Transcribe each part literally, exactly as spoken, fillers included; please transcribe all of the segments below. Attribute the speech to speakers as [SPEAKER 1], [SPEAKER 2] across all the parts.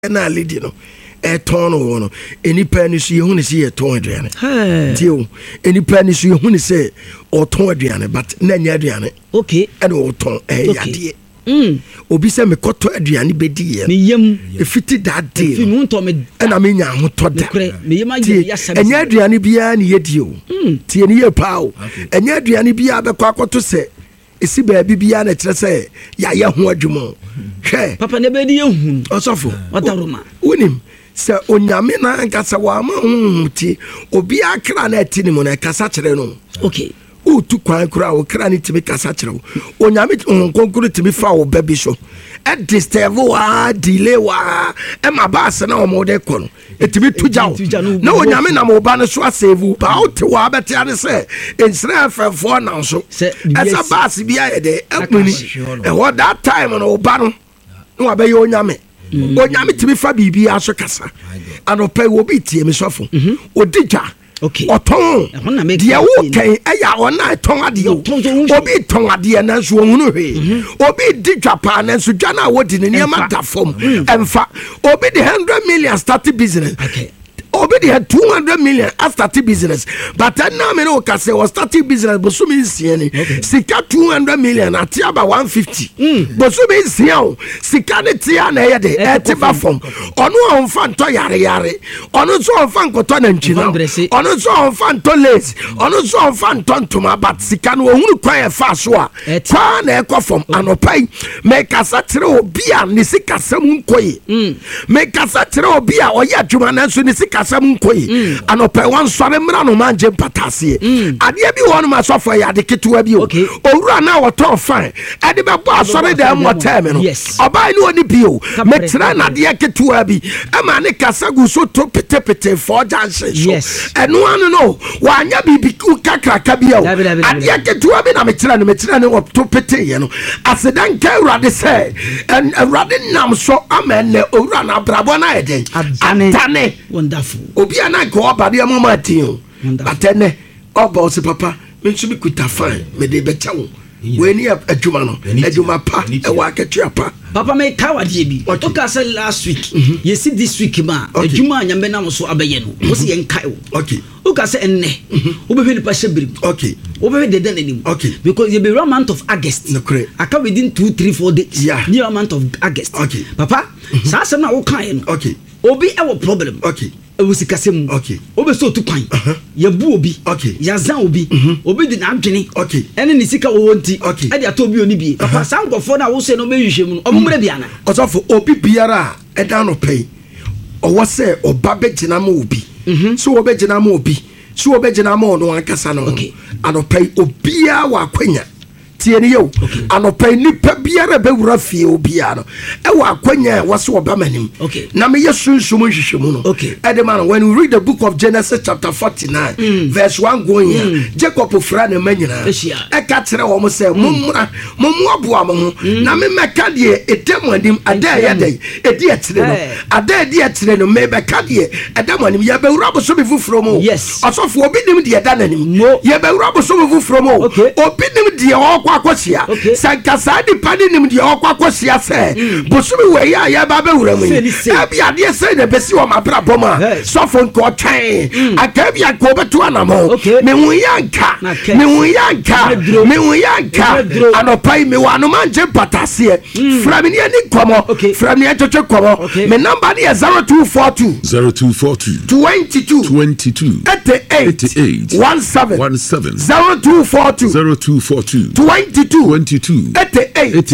[SPEAKER 1] na lady no e ton no no enipa ni so yehu ni se ye ton aduane tie o enipa ni so yehu ni se o ton aduane but na nya aduane
[SPEAKER 2] okay
[SPEAKER 1] e no o ton e yade
[SPEAKER 2] mm
[SPEAKER 1] obi se me koto aduane bedi ye
[SPEAKER 2] me yam
[SPEAKER 1] e fiti that day
[SPEAKER 2] fi mu nto me
[SPEAKER 1] e na me nya ho to da
[SPEAKER 2] me yam aye ya sabe
[SPEAKER 1] enya aduane bia na yedi o tie ni ye pa o enya aduane bia be kwa akoto se esi baabi bia na kire se ya ye ho adwumo hwe
[SPEAKER 2] papa ne be di ehun
[SPEAKER 1] osofo
[SPEAKER 2] wataroma
[SPEAKER 1] unim se onyame na nkasa wa ma hunti obi akra na atini mu na kasa kire no
[SPEAKER 2] okay
[SPEAKER 1] utu kwan kura o kra ni timi kasa kire onyame onkonkuru timi fa o baby so e disturb wa delay wa e ma bass na o mo de kono etimi tuja na onyame na mo ba no so asave ba o te wa beti ade se ensra fefo na so esa bass bia ye de akuni e what that time no ba no no wa be ye onyame onyame timi fa bibi aso kasa anopa wo bi tie me sofo odija
[SPEAKER 2] okay
[SPEAKER 1] oton de wo kan eya ona ton ade obi ton ade na so hunu hwe obi dija pa na so dwa na wodi ne niam da fom emfa obi the one hundred million start business
[SPEAKER 2] okay
[SPEAKER 1] obi the two hundred million start business but now me no ka say was start business but so me nsia ni sika two hundred million ati aba one fifty but so me nsia o sika ne tia na ye de eti ba fom ono on fa nto yare yare ono so on fa nkoto na nchina ono so on fa nto lace ono so on fa nto ntoma but sika no ohunu kwan e fa so a kwa na e ko fom anopai me kasa tire obi a ne sika sam nkoyi me kasa tire obi a oya adwuma na so ne sika sam nkoyi anopai wan sore mra no manje patase ade bi won ma sofo ya de ketewa bi o owura na woto fan e de be bo asore da mo time no obai ni oni bi o me tira na de ketewa bi e ma ne kasa gu so to pete pete for junction so eno anu no wanya bibi kakraka bi o ade ketewa bi na me tira no me tira ne to pete ye no asedan ka urade se en urade nam so amene owura na brabo na e den adane
[SPEAKER 2] wonderful
[SPEAKER 1] obi ana ko obade amama tin atene obo se papa me nso bi kuta fine me de be chawo we ni adwuma no adwuma pa e wa ketua pa
[SPEAKER 2] papa me kawade bi o ka say last week you see this week ma adwuma anyambe na so abaye no o se yen kai
[SPEAKER 1] okay
[SPEAKER 2] o ka say enne o be ni pa shebiri
[SPEAKER 1] okay
[SPEAKER 2] o be de den anim
[SPEAKER 1] okay
[SPEAKER 2] because you be one month of August
[SPEAKER 1] no correct
[SPEAKER 2] aka within two three four days
[SPEAKER 1] yeah
[SPEAKER 2] near month of August
[SPEAKER 1] okay
[SPEAKER 2] papa sa asem na wo kan no
[SPEAKER 1] okay
[SPEAKER 2] obi e wo problem
[SPEAKER 1] okay
[SPEAKER 2] e wo sikasem
[SPEAKER 1] okay
[SPEAKER 2] obi so tu kwan ya bu obi
[SPEAKER 1] okay
[SPEAKER 2] ya zan obi obi di na adwene
[SPEAKER 1] okay
[SPEAKER 2] ene ni sika wo nti
[SPEAKER 1] okay
[SPEAKER 2] e di ato obi oni bi papa san gofo na wo se no be hwehwe mu no omumre bia na
[SPEAKER 1] osofo obi biara e da no pay owo se oba be gina ma obi so oba gina ma obi so oba gina ma ono ankasa no ano pay obia wa kwanya tie ni yo anopai nipa biara be wura fie obia no e wa kwanya wase oba manim na me yesunsumu hwehwemu no edema when we read the book of Genesis chapter forty-nine mm. verse one going mm. Jacob ofra na manyina e ka kire wo mo se mummra mummu aboa mo na me meka de edemu anim ada ya dai edi atire no ada edi atire no me beka de edemu anim ya be wura bo so be fufuro mo osofo obi nim de eda nanim ya be wura bo so be fufuro mo obi nim de akosia sankasa di pani nim de akosia se bosumi we ya ya ba be wura mu e bia de se na besi o mabra boma sofo nko twen akabia ko beto anamo me hu yanka me hu yanka me hu yanka anopai me wa no manje patase fra me ni ani komo fra me atoche komo me number ni zero two four two
[SPEAKER 3] zero two four two
[SPEAKER 1] twenty-two
[SPEAKER 3] twenty-two
[SPEAKER 1] eighty-eight seventeen zero two four two
[SPEAKER 3] zero two four two
[SPEAKER 1] twenty-two
[SPEAKER 3] twenty-two
[SPEAKER 1] eighty-eight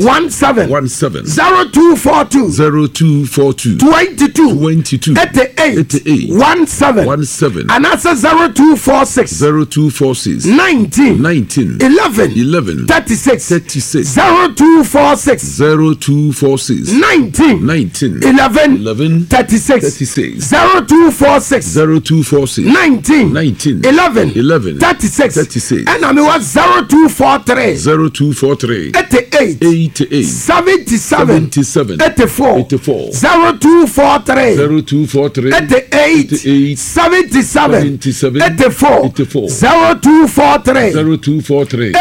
[SPEAKER 3] seventeen
[SPEAKER 1] zero two four two
[SPEAKER 3] zero two four two
[SPEAKER 1] twenty-two
[SPEAKER 3] twenty-two
[SPEAKER 1] eighty-eight seventeen and that's zero two four six
[SPEAKER 3] zero two four six
[SPEAKER 1] nineteen
[SPEAKER 3] nineteen
[SPEAKER 1] eleven
[SPEAKER 3] eleven
[SPEAKER 1] thirty-six
[SPEAKER 3] thirty-six
[SPEAKER 1] zero two four six
[SPEAKER 3] zero two four six
[SPEAKER 1] nineteen
[SPEAKER 3] nineteen
[SPEAKER 1] eleven
[SPEAKER 3] eleven
[SPEAKER 1] thirty-six
[SPEAKER 3] thirty-six
[SPEAKER 1] zero two four six
[SPEAKER 3] zero two four six
[SPEAKER 1] nineteen
[SPEAKER 3] nineteen
[SPEAKER 1] eleven
[SPEAKER 3] eleven
[SPEAKER 1] thirty-six
[SPEAKER 3] thirty-six
[SPEAKER 1] and I mean what zero two four three
[SPEAKER 3] zero two four three
[SPEAKER 1] eighty-eight
[SPEAKER 3] eighty-eight
[SPEAKER 1] seventy-seven
[SPEAKER 3] seventy-seven
[SPEAKER 1] eighty-four
[SPEAKER 3] eighty-four
[SPEAKER 1] zero two four three
[SPEAKER 3] zero two four three
[SPEAKER 1] eighty-eight
[SPEAKER 3] eighty-eight
[SPEAKER 1] seventy-seven
[SPEAKER 3] seventy-seven
[SPEAKER 1] eighty-four
[SPEAKER 3] eighty-four
[SPEAKER 1] zero two four three
[SPEAKER 3] zero two four three
[SPEAKER 1] eighty-eight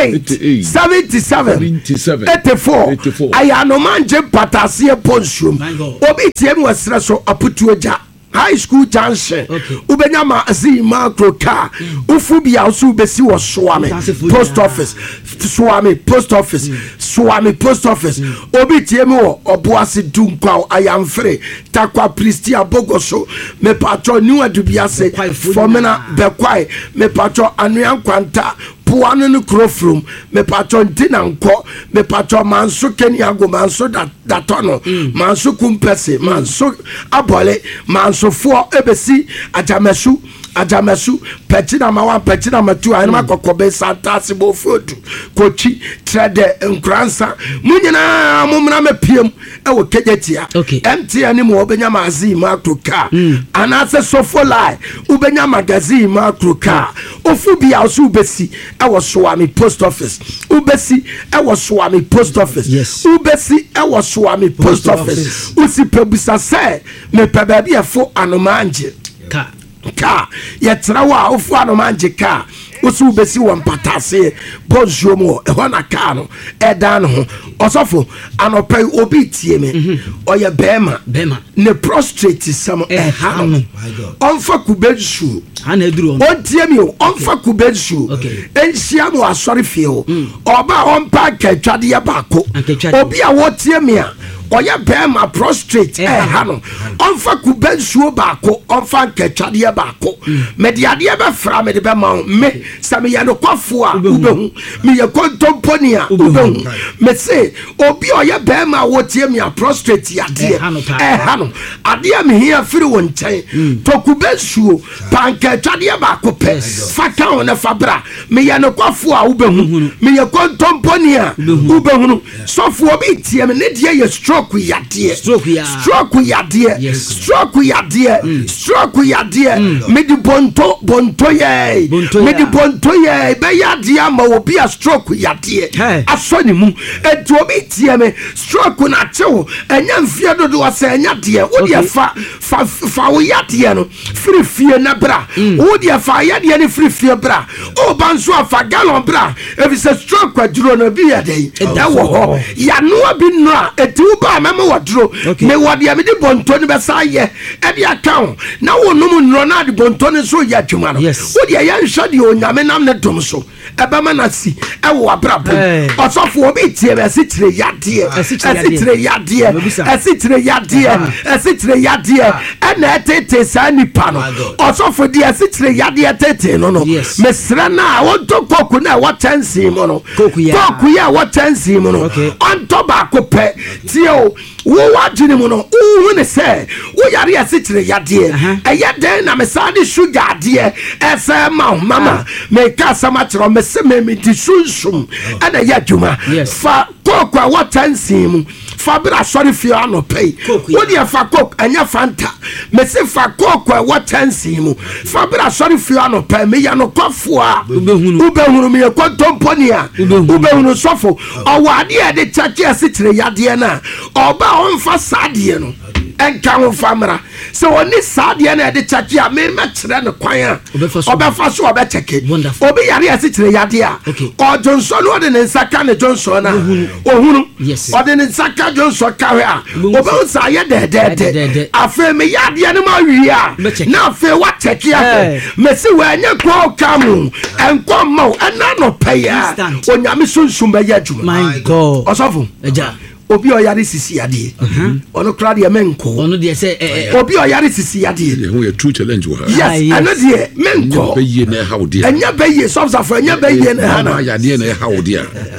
[SPEAKER 1] eight seventy seven eighty four ayanumanje pataseɛ ponsuom obi tie mu wɔsrɛ so aputuo gya high school junction ubenya ma zi macro car ufu bia usu besi wo Swami post office Swami post office Swami post office obi tie mu wo oboase dunkwa ayamfre takwa pristia bogoso me patro ni adubiase fomena bekwai me patro anuan kwanta puano no krofrum me patron dinanko me patron manso keniago manso da datono manso kumpese manso abole manso fo ebesi ajamesu ajamesu pechina mawa pechina matu anama kokobe santa sibo fodu kochi trade nkransa munyina mumna mepiem e wo kejetia mtia ni mo obenya mazi makro car anase sofo lie ubenya magazine makro car ofu bia osu besi e wo Swami post office ubesi e wo Swami post office yes. ubesi e wo Swami post, post office, office. Usi pebisa se me pebabi e fo anomanje ka ka yetra wa ofu anomanje ka usu besi wo mpatase bonjo mo e ho na ka no e dan ho osofo anopai obi tie me oye bema bema ne prostrate sam e ha no onfa kubensu ana eduru on tie me onfa kubensu enhia mo asori fie o oba onpa katwade ya bako obi a wo tie me a oye bema prostrate e ha no onfa kubensu bako onfa katwade ya bako mediade be fra me de be ma me same ya no kwafo a ubehu me ye kontomponi a ubehu me se obi oye bema wo tie me a prostrate ya de e ha no ade a me hia firi won nchen tokubensuo panka twade ba ko pe faka wona fabra me ye no kwafo a ubehu me ye kontomponi a ubehu sofo obi tie me ne de ye stroke ya de stroke ya stroke ya de stroke ya de stroke ya de me di bonto bonto ye me di bonto ye be ya de ama obi a stroke ya de asoni mu enti obi tie me stroke na chewo enya mfie dodo wase enya de wo de fa fa fa wo ya de no free fie na bra wo de fa ya de ne free fie bra o banso afa gallon bra ebi se stroke aduro no bi ya de da wo ho ya no abi no a eti wo ba mama waduro me wo de me de bonto ne be sa ye e de account na wo no mu no na de bonto ne so ya dwuma no wo de ya nhwa de onyame nam ne dom so eba manasi e wo abrabo osofo obi tie be sitire yade sitire yade sitire yade sitire yade ena tete sa nipa no osofo de sitire yade tete no no mesra na wonto koku na wa chansi mo no koku ya wa chansi mo no onto ba ko pe tie o wo wagini mo no wo ne se wo yare sitire yade eye den na mesade sugar de ese ma mama me ka sama chiro me se me me di sunsum ana ya dwuma fa kok a watansim mu fa bra sorry fi ano pay wo de fa kok anya fanta me se fa kok a watansim mu fa bra sorry fi ano pay me ya no kofo a ubehunu me kontomponi a ubehunu sofo owade e de chake asitire yade na oba onfa sade no enka wo famra so oni sade na de chake a me mekyere ne kwan a obefa so obecheke obi yare asitire yade a o Johnson no de nsaka ne Johnson na ohunu o de nsaka Johnson kawe a obe sa ye de de de afa me yade ne ma wi a na afa wa cheke a me se wa anya ko kamu enko ma na no paya onyame sunsun be ya djuma my god osofo eja obi oyare sisi yade ono kra de menko ono de se obi oyare sisi yade
[SPEAKER 3] ho ye true challenge wa
[SPEAKER 1] yes ano de menko
[SPEAKER 3] be ye na how de
[SPEAKER 1] anya be ye so so for anya be ye na
[SPEAKER 3] na yade na how de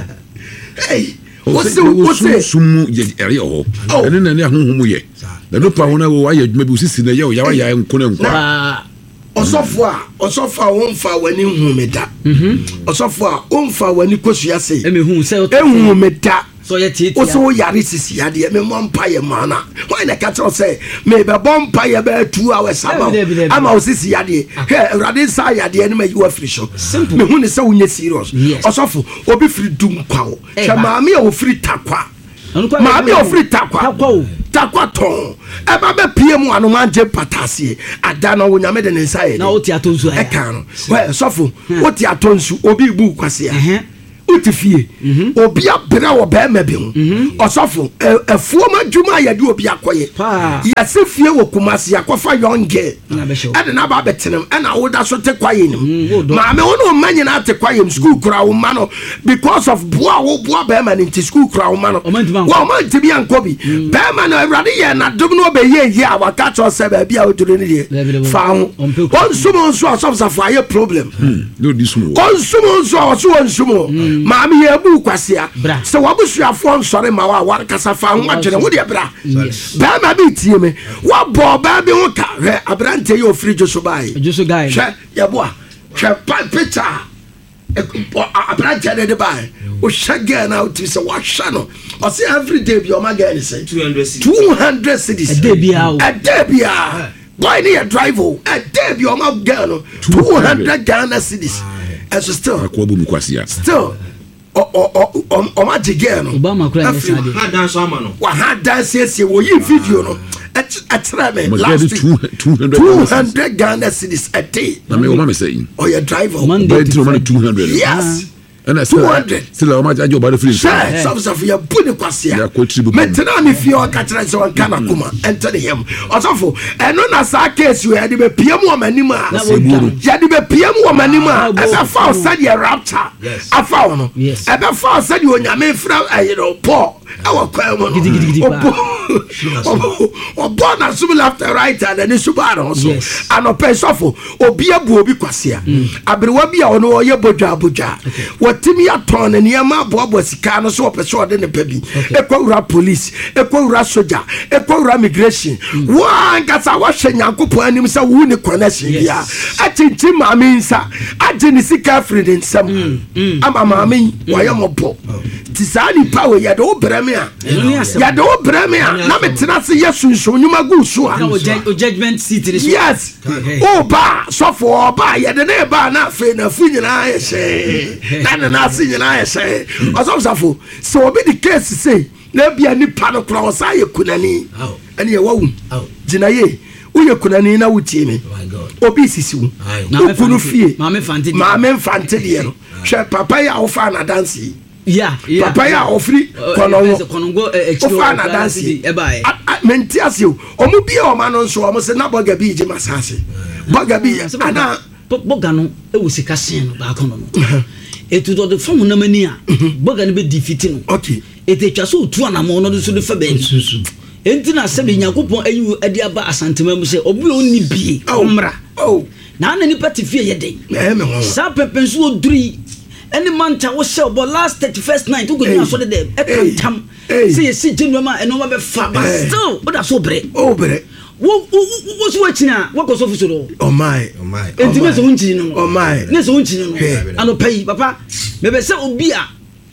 [SPEAKER 1] hey wose wose
[SPEAKER 3] sumu ye ere ho ene na ne honhom ye na no pa wona wo aye adwuma bi usisi na ye o ya wa ya nko na nko
[SPEAKER 1] osofo a osofo a wonfa wani humeda osofo a wonfa wani kosua sei
[SPEAKER 2] emehu se
[SPEAKER 1] ehumeda
[SPEAKER 2] so ye titia
[SPEAKER 1] oso yare sisi yade me mo mpa ye mana why na ka tro say me be bom mpa ye be two hours about ama osisi yade he urade sa yade ne ma you afiri so me hu ne se wonye serious osofo obi firi dum kwawo chama me o firi takwa maami ofiri takwa takwa ton eba be pie mu anu manje patase ada na wo nyame de ne nsae
[SPEAKER 2] na oti atonsu
[SPEAKER 1] e kan we sofo oti atonsu obi bu kwase a uti fie obi abere wɔ bɛrima bi ho ɔsɔfo ɛfuom adwuma yɛde obi akɔyɛ yɛsɛ fie wɔ Kumasi akɔfa young girl ɛde na ba bɛtenem ɛna woda so te kwaye nim maame wo no ma nyina te kwaye m school kura wo ma no because of boa wo boa bɛrima no nti school kura wo ma no wa ma ntimi ankɔ bi bɛrima no awurade yɛ na dom no bɛyɛ yi a waka kyerɛ sɛ baabi a woduro ne deɛ fa ho ɔnsom nso asɔfosafo ayɛ problem ɔnsom nso a ɔso ɔnsom maame yɛ bu kwasia sɛ wabusuafoɔ nsɔre ma wa wakasa fa ho adwene wo deɛ bra bɛrima bi tie me wabɔ ɔbaa bi ho ka hwɛ aberante yɛ ofiri dwo so bae hwɛ yɛboa hwɛ picture aberante ne de bae wohyɛ girl na wotiri sɛ wahwɛ no ɔse everyday bi ɔma girl ne sɛ two hundred cities ɛda biaa boy ne yɛ drive o ɛda bi ɔma girl no two hundred Ghana cities ɛso still still ɔma gye girl no waha dance asie wɔyi video no ɛkyerɛ me last week two hundred Ghana cities a day ɔyɛ driver yes two hundred
[SPEAKER 3] still ɔma agye ɔba de free
[SPEAKER 1] sɛ sɔfosɔfo yɛbu ne kwasea metena me fie ɔka kyerɛ sɛ ɔnka na kuma ɛnte ne hem ɔsɔfo ɛno na saa case wɔ yɛde bɛpia mu wɔ m'anim a yɛde bɛpia mu wɔ m'anim a ɛbɛfa wo sɛdeɛ rapture afa wo no ɛbɛfa wo sɛdeɛ onyame mfra ɛyɛ no Paul ɛwɔ kwan mu no ɔbɔ na som left and right and ɛne subaa no so anɔpɛ sɔfo obi abu obi kwasea aberewa bi a ɔno ɔyɛ bodwa bodwa wɔtimi atɔn ne nneɛma aboaboa sika no so ɔpɛ sɛ ɔde ne pa bi ɛkɔwura police ɛkɔwura soja ɛkɔwura migration wɔn ankasa wɔhyɛ nyankopɔn anim sɛ wo ne connection bia akyinkyin maame nsa agye ne sika afiri ne nsɛm ama maame wɔyɛ mɔbɔ ti saa nipa wɔ yɛde wo brɛ me a yɛde wo brɛ me a na metena se yɛ sunsun nnwuma gu so a yes woba sɔfo ɔba yɛde ne ba na afei nafu nyinaa yɛ hyɛɛ na ne naase nyinaa yɛ hyɛɛ ɔsɔfosafo sɛ obi de case sei na bia nipa no kora ɔsa yɛ kunani ɛne yɛ wawu gyina ye woyɛ kunani na wotie me obi sisi wo wokunu fie maame mfante deɛ no hwɛ papa yɛ a wofa anadanse yi
[SPEAKER 2] Yeah, yeah,
[SPEAKER 1] papa ya ofri konongo ofa na dance menti asio omu bia o ma no nso o se na boga bi je masase boga bi ana
[SPEAKER 2] boga no e wo sika sen no ba kono no etu do de fam na mani a boga no be defeat no
[SPEAKER 1] okay
[SPEAKER 2] ete twa so tu anamo no so de fa ba nsusu enti na se be nyakopon ayi ade aba asantema mu se obi onni bie omra oh na na ni pati fie ye den eh me ho sa pepensu oduri any man ta wo sell but last thirty-first night we go do so dem e kan tam say you see January ma e no ma be fa but still what that so bre
[SPEAKER 1] oh bre
[SPEAKER 2] wo wo so wachina wo ko so fi so do
[SPEAKER 1] oh my oh my
[SPEAKER 2] enti me so hunchi no
[SPEAKER 1] oh my
[SPEAKER 2] ne so hunchi no ano pay papa me be say obi a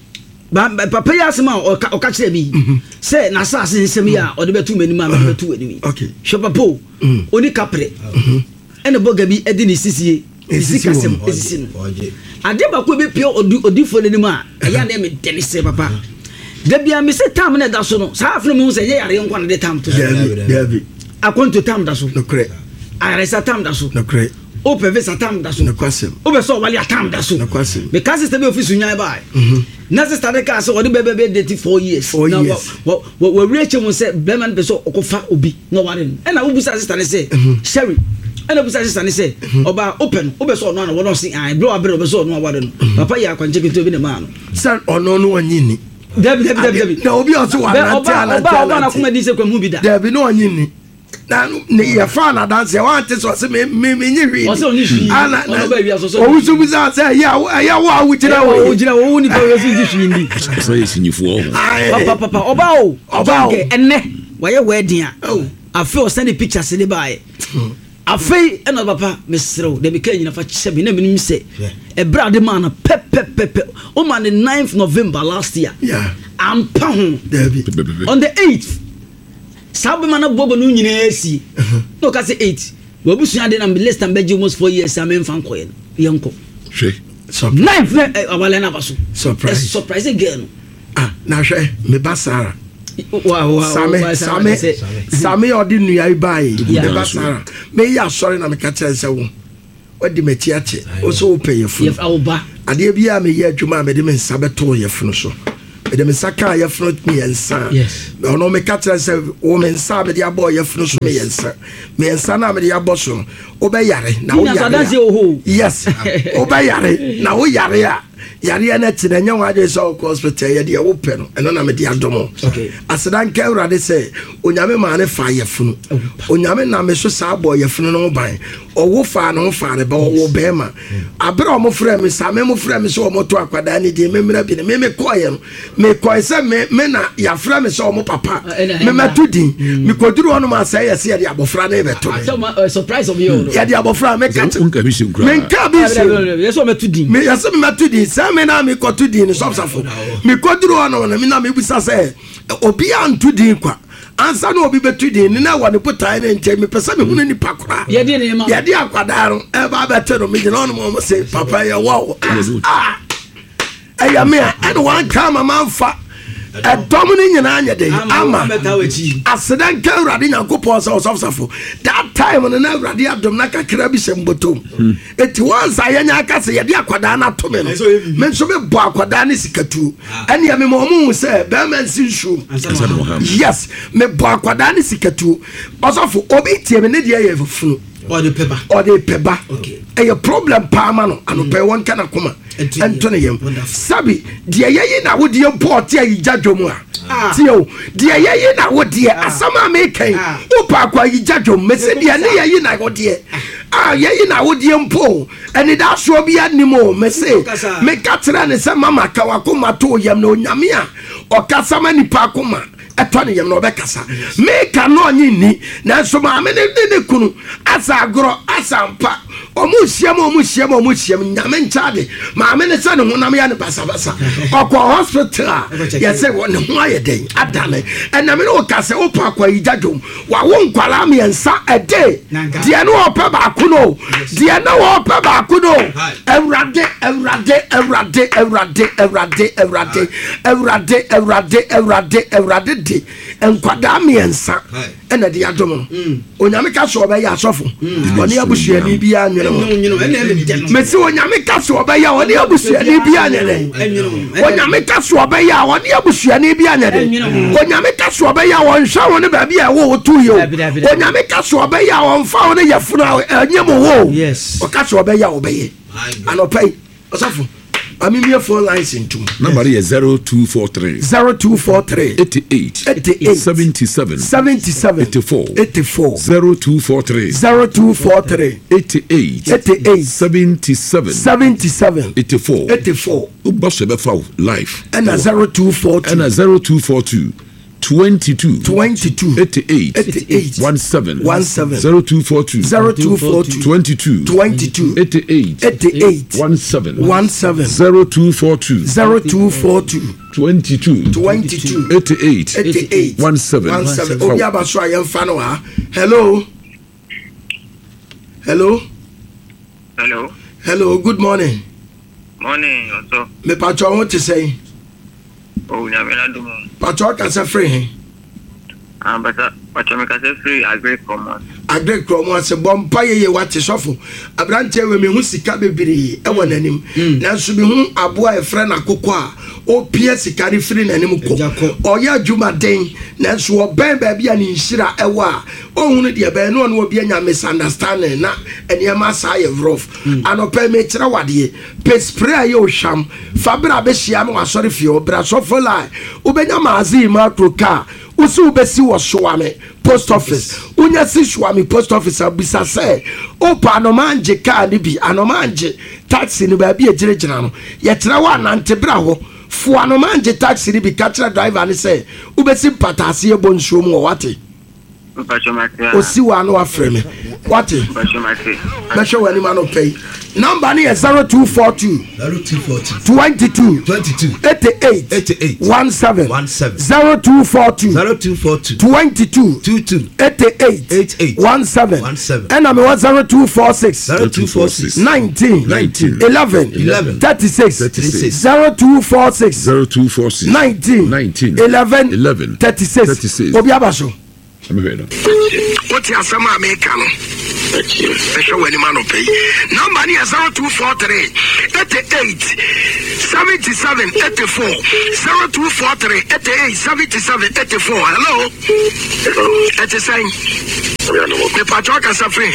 [SPEAKER 2] papa ya asema o ka kire bi say na sa ase nsem ya o de betu mani ma me betu ani
[SPEAKER 1] okay
[SPEAKER 2] hwe papa oni kapre ene boga bi edi ni sisie esika sem esisi no ade ba ko be pio odifo ne nim a eya na me dene se papa da bia me se tam na da so no sa afno me se ye yare nkwa na de tam to
[SPEAKER 1] David
[SPEAKER 2] akonto tam da so
[SPEAKER 1] no kre
[SPEAKER 2] are sa tam da so
[SPEAKER 1] no kre
[SPEAKER 2] o pe vesa tam da so
[SPEAKER 1] no kwasem
[SPEAKER 2] o be so wali tam da so
[SPEAKER 1] no kwasem
[SPEAKER 2] me ka sister be office nya ba na sister de ka so odi be be date four years
[SPEAKER 1] na
[SPEAKER 2] wo wo reach mo se be man be so okofa obi no ware e na wo busa sister ne se Sherry and I was say, Oba open, Oba so no one see I blow a bit of a so no one. Papa ya can check it to be the man. Sir, or no one yini. Debbie, Debbie, Debbie. There be also one. Oba come and say movie that. There be no one yini. Na ne fan na dance want to so me me me nyi wi. Ana na baby aso. O wusu bi say ya ya wa wu jira wo. Wo jira wo ni pa wo si ji ndi.
[SPEAKER 3] So yes nyifo.
[SPEAKER 2] Papa papa Oba o. Oba o. Enne. Wa ye wedding a. I feel send the pictures in the buy. Afei ena papa mesrew de beka nyina fa chebe na menim se e brade man pep pep pep o man the ninth November last year
[SPEAKER 1] yeah
[SPEAKER 2] am pa ho on the eighth sabe man bobo no nyina asi no ka se eight we busu ade na less than beji almost four years am fan koye yenko
[SPEAKER 3] hwe
[SPEAKER 2] ninth awale na baso
[SPEAKER 1] surprise
[SPEAKER 2] surprise again
[SPEAKER 1] ah na hwe me basara
[SPEAKER 2] wow wow
[SPEAKER 1] same same same odi nua ibai me basara me ya sorry na me ka kire se wo wadi meti ache oso wo pay yefunu
[SPEAKER 2] yef awba
[SPEAKER 1] ade bia me ye adwuma me de me nsa beto yefunu so me de me nsa ka yefunu me yensa ono me ka tell say wo me nsa me de abo yefunu so me yensa me yensa na me de abo so wo be yare na wo yare yes wo be yare na wo yare a yare na ti na nya wa de so hospital ye de wo pe no eno na me de adomo asedan ka urade say onyame ma ne fa yefunu onyame na me so sa abo yefunu no ban owo fa no fa ne ba wo be ma abere o mo frɛ me sa me mo frɛ me so o mo to akwada ne de me mra bi ne me me koye no me koye say me me na ya frɛ me so o mo papa me metu din me koduru ono ma say yes ye de abofra na e beto
[SPEAKER 2] me surprise of you
[SPEAKER 1] ye de abofra me ka me nka bi se
[SPEAKER 2] yes o metu din
[SPEAKER 1] me yes me metu din say me na me kotu din so safo me koduru ono na me na me busa say obi antu din kwa ansa no obi betu din na wa ne putai na ntem me pesa me hunu ni pakora
[SPEAKER 2] ye de ne ma
[SPEAKER 1] ye de akwada no e ba betu no me de no mo say papa ye wow ah eya me and one come man fa a dominant nyina de ama asedan ka urade nyankopon so sofsafo that time no na urade adom na kakra bi sembotom eti once ayanya aka se ye de akwada na to me no me so me bo akwada ne sikatu ene ya me mo mu se be man sinsu yes me bo akwada ne sikatu osofo obi tie me ne de ye fufunu
[SPEAKER 4] or the paper
[SPEAKER 1] or the paper okay e your problem pa ma no ano pe won kana kuma ento ne yem sabi de yeyi na wo de import ya yijadwom a tio de yeyi na wo de asama me kan wo pa kwa yijadwom me se de ne yeyi na wo de ah yeyi na wo de impo eni da so bi animo me se me katra ne se mama ka wa kuma to yem no nyame a o kasama ni pa kuma eto ne yem no be kasa me ka no nyi ni na so ma me ne ne kunu asa agro asa mpa omu hia mo omu hia mo omu hia nyame nchade ma me ne se ne honam ya ne basa basa okọ hospital ya se wo ne ho ayeden adane ena me no kasa o pa kwa yijadwom wa wo nkwala me ensa ede de no opa ba kuno de no opa ba kuno ewrade ewrade ewrade ewrade ewrade ewrade ewrade ewrade ewrade ewrade de enkwada me ensa ena de adom onyame ka so oba ya asofo oni abusua ni bia mesi onyame kaso obeya oni abusuani bia nyene onyame kaso obeya oni abusuani bia nyene onyame kaso obeya won hwa won ba bia wo tu yo onyame kaso obeya won fa won yefuna anyemo wo o kaso obeya obeye anopai osafo amimie phone lines into
[SPEAKER 3] number is zero two four three
[SPEAKER 1] zero two four three
[SPEAKER 3] eighty-eight
[SPEAKER 1] eighty-eight
[SPEAKER 3] seventy-seven
[SPEAKER 1] seventy-seven
[SPEAKER 3] eighty-four
[SPEAKER 1] eighty-four
[SPEAKER 3] zero two four three
[SPEAKER 1] zero two four three
[SPEAKER 3] eighty-eight
[SPEAKER 1] eighty-eight
[SPEAKER 3] seventy-seven
[SPEAKER 1] seventy-seven
[SPEAKER 3] eighty-four
[SPEAKER 1] eighty-four
[SPEAKER 3] ubashebe fa life
[SPEAKER 1] and zero two four two
[SPEAKER 3] and zero two four two twenty-two
[SPEAKER 1] twenty-two
[SPEAKER 3] eighty-eight
[SPEAKER 1] eighty-eight
[SPEAKER 3] seventeen
[SPEAKER 1] seventeen
[SPEAKER 3] zero two four two
[SPEAKER 1] zero two four two
[SPEAKER 3] twenty-two
[SPEAKER 1] twenty-two
[SPEAKER 3] eighty-eight
[SPEAKER 1] eighty-eight
[SPEAKER 3] seventeen
[SPEAKER 1] seventeen
[SPEAKER 3] zero two four two
[SPEAKER 1] zero two four two
[SPEAKER 3] twenty-two
[SPEAKER 1] twenty-two
[SPEAKER 3] eighty-eight
[SPEAKER 1] eighty-eight
[SPEAKER 3] seventeen
[SPEAKER 1] obi abaso ayem fa no ha hello hello
[SPEAKER 5] hello
[SPEAKER 1] hello good morning
[SPEAKER 5] morning also
[SPEAKER 1] me pacho won to say
[SPEAKER 5] oh nyame na dum
[SPEAKER 1] pacho ka say free he
[SPEAKER 5] ah but pacho me ka say free agree common
[SPEAKER 1] agree common say bompa ye ye wate sofo abrante we me hu sika bebiri e won anim na so bi hu aboa e frɛ na kokɔ a o pie sika ri free na anim ko oya djuma den na so oban ba bia ni nhira e wa o hu de ba no no obi anya misunderstanding na eniema sa ye rough anopa me kire wade pe spray ye o hwam fabra be hia no asɔre fie obra so for lie obenya maazi ma kroka usu besi wo soame post office unya si soame post office abisa say opa no manje car ni bi anomanje taxi ni ba bi ejirejira no ye kire wa nante bra ho fu anomanje taxi ni bi ka kire driver ni say ubesi patase ye bonsuo mu wate osi wa no afre me wate me show any man pay number ni is zero two four two twenty-two eighty-eight seventeen zero two four two twenty-two eighty-eight seventeen and I'm one zero two four six nineteen eleven thirty-six zero two four six nineteen eleven thirty-six obi abaso
[SPEAKER 3] I'm here now.
[SPEAKER 1] What you asama Americano? Esho weni mano pay. Number ni zero two four three eighty-eight seventy-seven eighty-four zero two four three eighty-eight seventy-seven eighty-four. Hello. Ete saying. The patroka safri.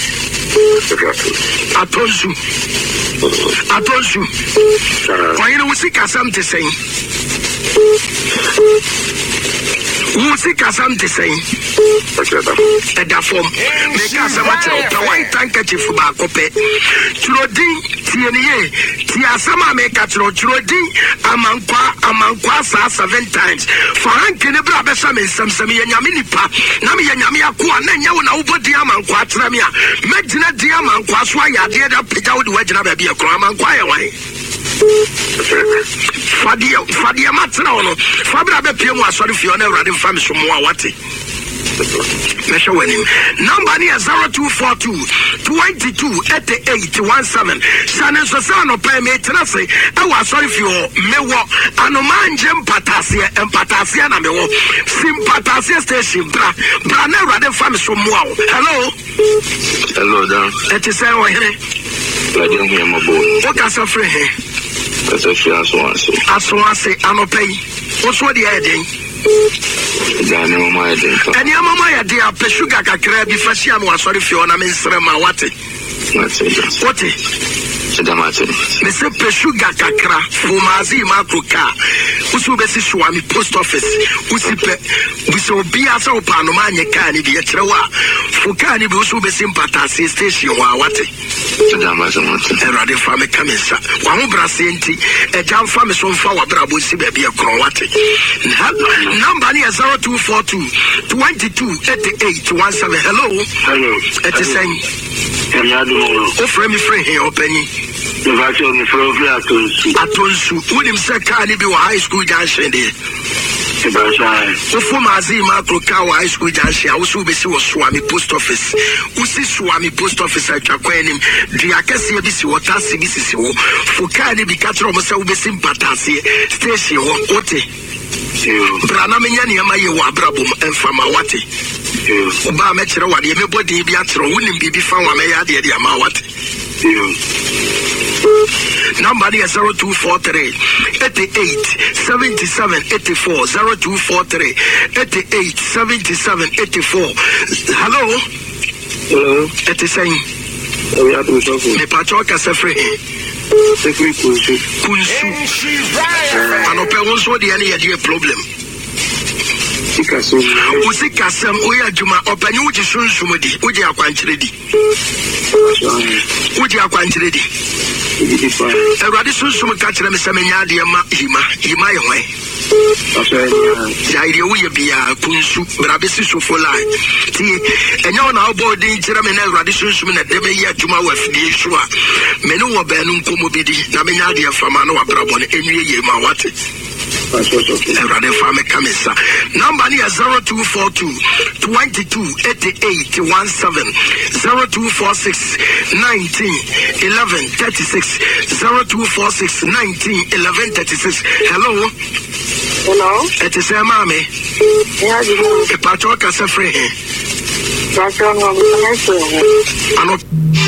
[SPEAKER 1] Atonsu. Atonsu. Kwa yino usika samte saying. Usika samte saying. Eda form. Meka samate. The white handkerchief ba kope. Churodi tieniye. Tia sama meka churo. Churodi amankwa amankwa sa seven times. Faranke ne bra besa me samsami yenyami nipa. Nami yenyami akuwa ne nyawo na ubo di amankwa tramia. Medina di amankwa so ayade da peja wo di wagina ba bia kro amankwa ye wan. Fadia fadia matna ono. Fabra be pie mu asori fie ona urade mfa me so mo awate. Mesha wenim. Number ni zero two four two twenty-two eighty-eight seventeen. Sanen so sa no pay me trase. E wa sorry fi o mewo anomanje mpatasie empatasie na mewo. Sympatasie station bra. Bra na urade mfa me so mo awo. Hello.
[SPEAKER 5] Hello Dan.
[SPEAKER 1] Et is say o here.
[SPEAKER 5] La dem here mabo.
[SPEAKER 1] O ka so free here.
[SPEAKER 5] Kasa fi aso aso.
[SPEAKER 1] Aso ase anopay. O so de eden.
[SPEAKER 5] Dani mama ya de.
[SPEAKER 1] Ani mama ya de a sugar kakra bi fashi am wa sorry fi ona me nsre ma wate. Wate.
[SPEAKER 5] Sedamate.
[SPEAKER 1] Me se pe sugar kakra fumazi makroka. Usu be si swami post office. Usi pe uso bi asa opa no ma nye ka ni bi e kire wa. Fuka ni bi usu be sympathy station wa wate.
[SPEAKER 5] Sedamate mate.
[SPEAKER 1] Erade fa me kamisa. Wa ho brase enti e jam fa me so mfa wa brabo si be bi e kro wate. Number ni zero two four two twenty-two eighty-eight seventeen. Hello.
[SPEAKER 5] Hello.
[SPEAKER 1] It is saying. O frame me frame here opening.
[SPEAKER 5] The virtual me frame here atonsu.
[SPEAKER 1] Atonsu. When him say car ni be high school junction there.
[SPEAKER 5] Ibasha.
[SPEAKER 1] O former Azima Kroka high school junction. I also be see was Swami post office. Usi Swami post office at Chakwenim. The akasi be see what asi be see wo. For car ni be catch almost say be sympathy station ote. Brana menya ni ama ye wa brabum enfama wate. Oba me kire wade me body bi atro wonim bibi fa wa me ya de de ama wate. Number is zero two four three eighty-eight seventy-seven eighty-four zero two four three eighty-eight seventy-seven eighty-four. Hello.
[SPEAKER 5] Hello.
[SPEAKER 1] It is saying.
[SPEAKER 5] We are to talk.
[SPEAKER 1] Me pacho ka sefre.
[SPEAKER 5] Sefre kunsu.
[SPEAKER 1] Kunsu. Anope wonso de any ye problem.
[SPEAKER 5] Sikaso.
[SPEAKER 1] Usi kasem oya juma opani uji sunsumudi uji akwanchire di. Uji akwanchire di. Eradi sunsum ka kire me se menya de ma hima hima ye hwan. Ya ide wo ye bia kunsu brabe si sofola. Ti enya na obo de kire me na eradi sunsum na de be ye juma wa fidi so a. Me no wo ba nu nkomo bidi na menya de fama na wa brabo ne enwie ye ma wate. Erade fa me kamisa. Number ni zero two four two twenty-two eighty-eight seventeen zero two four six nineteen eleven thirty-six zero two four six nineteen eleven thirty-six. Hello.
[SPEAKER 4] Hello.
[SPEAKER 1] It is a mommy.
[SPEAKER 4] Yeah, you
[SPEAKER 1] a patrol can suffer.
[SPEAKER 4] That's all I'm going to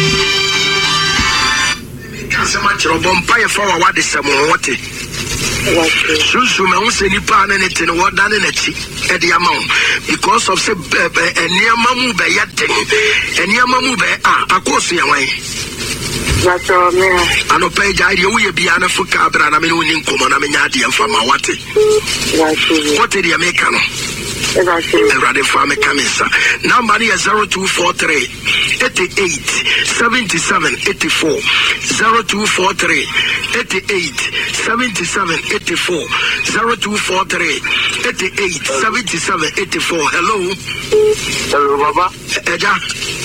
[SPEAKER 1] Cancer match or bumpire for what is some water. Susu me won se nipa na neti no woda ne nachi e de amount because of say eniama mu be yaten eniama mu be ah akoso ye wan
[SPEAKER 4] That's all me.
[SPEAKER 1] Ano pay jai de wo ye bia na fuka bra na me no ni nkomo na me nya de mfa ma wate.
[SPEAKER 4] That's
[SPEAKER 1] What did you make no?
[SPEAKER 4] That's
[SPEAKER 1] Erade fa me kamisa. Number is zero two four three eighty-eight seventy-seven eighty-four zero two four three eighty-eight seventy-seven eighty-four zero two four three eighty-eight seventy-seven eighty-four. Hello.
[SPEAKER 5] Hello baba.
[SPEAKER 1] Eja.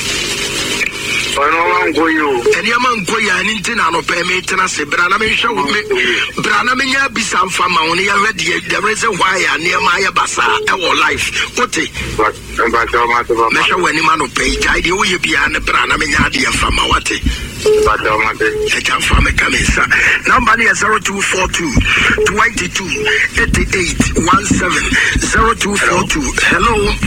[SPEAKER 5] Ono wango yo.
[SPEAKER 1] Eni ama nko ya ni ntina no pe me tena se bra na me hwe wo me bra na me nya bisa mfa ma wo ne ya ready the reason why ya ne ma ya basa e wo life ote
[SPEAKER 5] But but ma to
[SPEAKER 1] me
[SPEAKER 5] baba.
[SPEAKER 1] hwe wani ma no pe jai de wo ye bia ne bra na me nya de mfa ma wate
[SPEAKER 5] But ma te.
[SPEAKER 1] e kan fa me kamisa number ni zero two four two twenty-two eighty-eight seventeen zero two four two. Hello.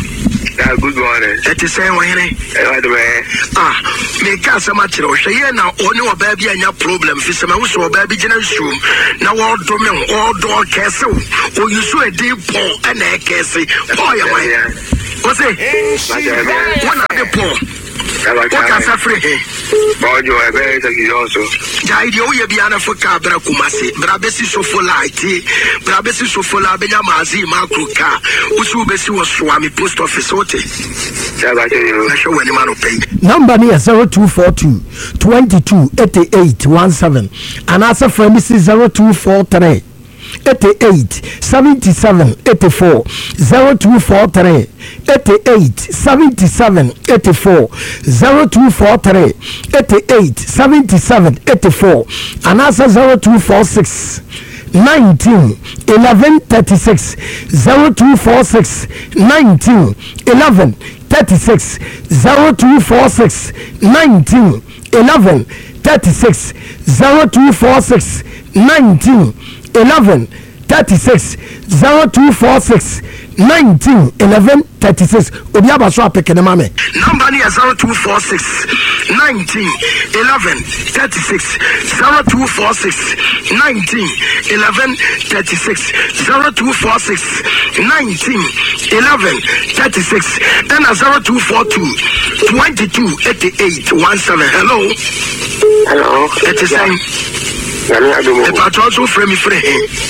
[SPEAKER 5] Yeah, good morning.
[SPEAKER 1] That is saying, ah, make us a matter of say, now, only a baby and your problem. Fisherman was so baby generation. Now, all domain, all door castle, or you saw a deep poor and a castle. Oh, yeah, what's it? One of the poor. What can I free?
[SPEAKER 5] But you are very also.
[SPEAKER 1] The idea we be an Africa, Brakumasi, Brabesi Sofolite, Brabesi Sofola Benyamazi, Makruka, Usubesi was Swami Post Office Hotel. I show any man pay. Number near zero two four two twenty two eighty eight one seven and answer from Missus zero two four three. eighty-eight seventy-seven eighty-four zero two four three eighty-eight seventy-seven eighty-four zero two four three eighty-eight seventy-seven eighty-four and answer zero two four six nineteen eleven thirty-six zero two four six nineteen eleven thirty-six zero two four six nineteen eleven thirty-six zero two four six nineteen eleven thirty-six zero two four six nineteen eleven thirty-six obi abaso apeke ne mame number ni zero two four six nineteen eleven thirty-six zero two four six nineteen eleven thirty-six zero two four six nineteen eleven thirty-six and zero two four two twenty-two eighty-eight seventeen. Hello.
[SPEAKER 5] Hello.
[SPEAKER 1] It is saying the patrol so frame me free.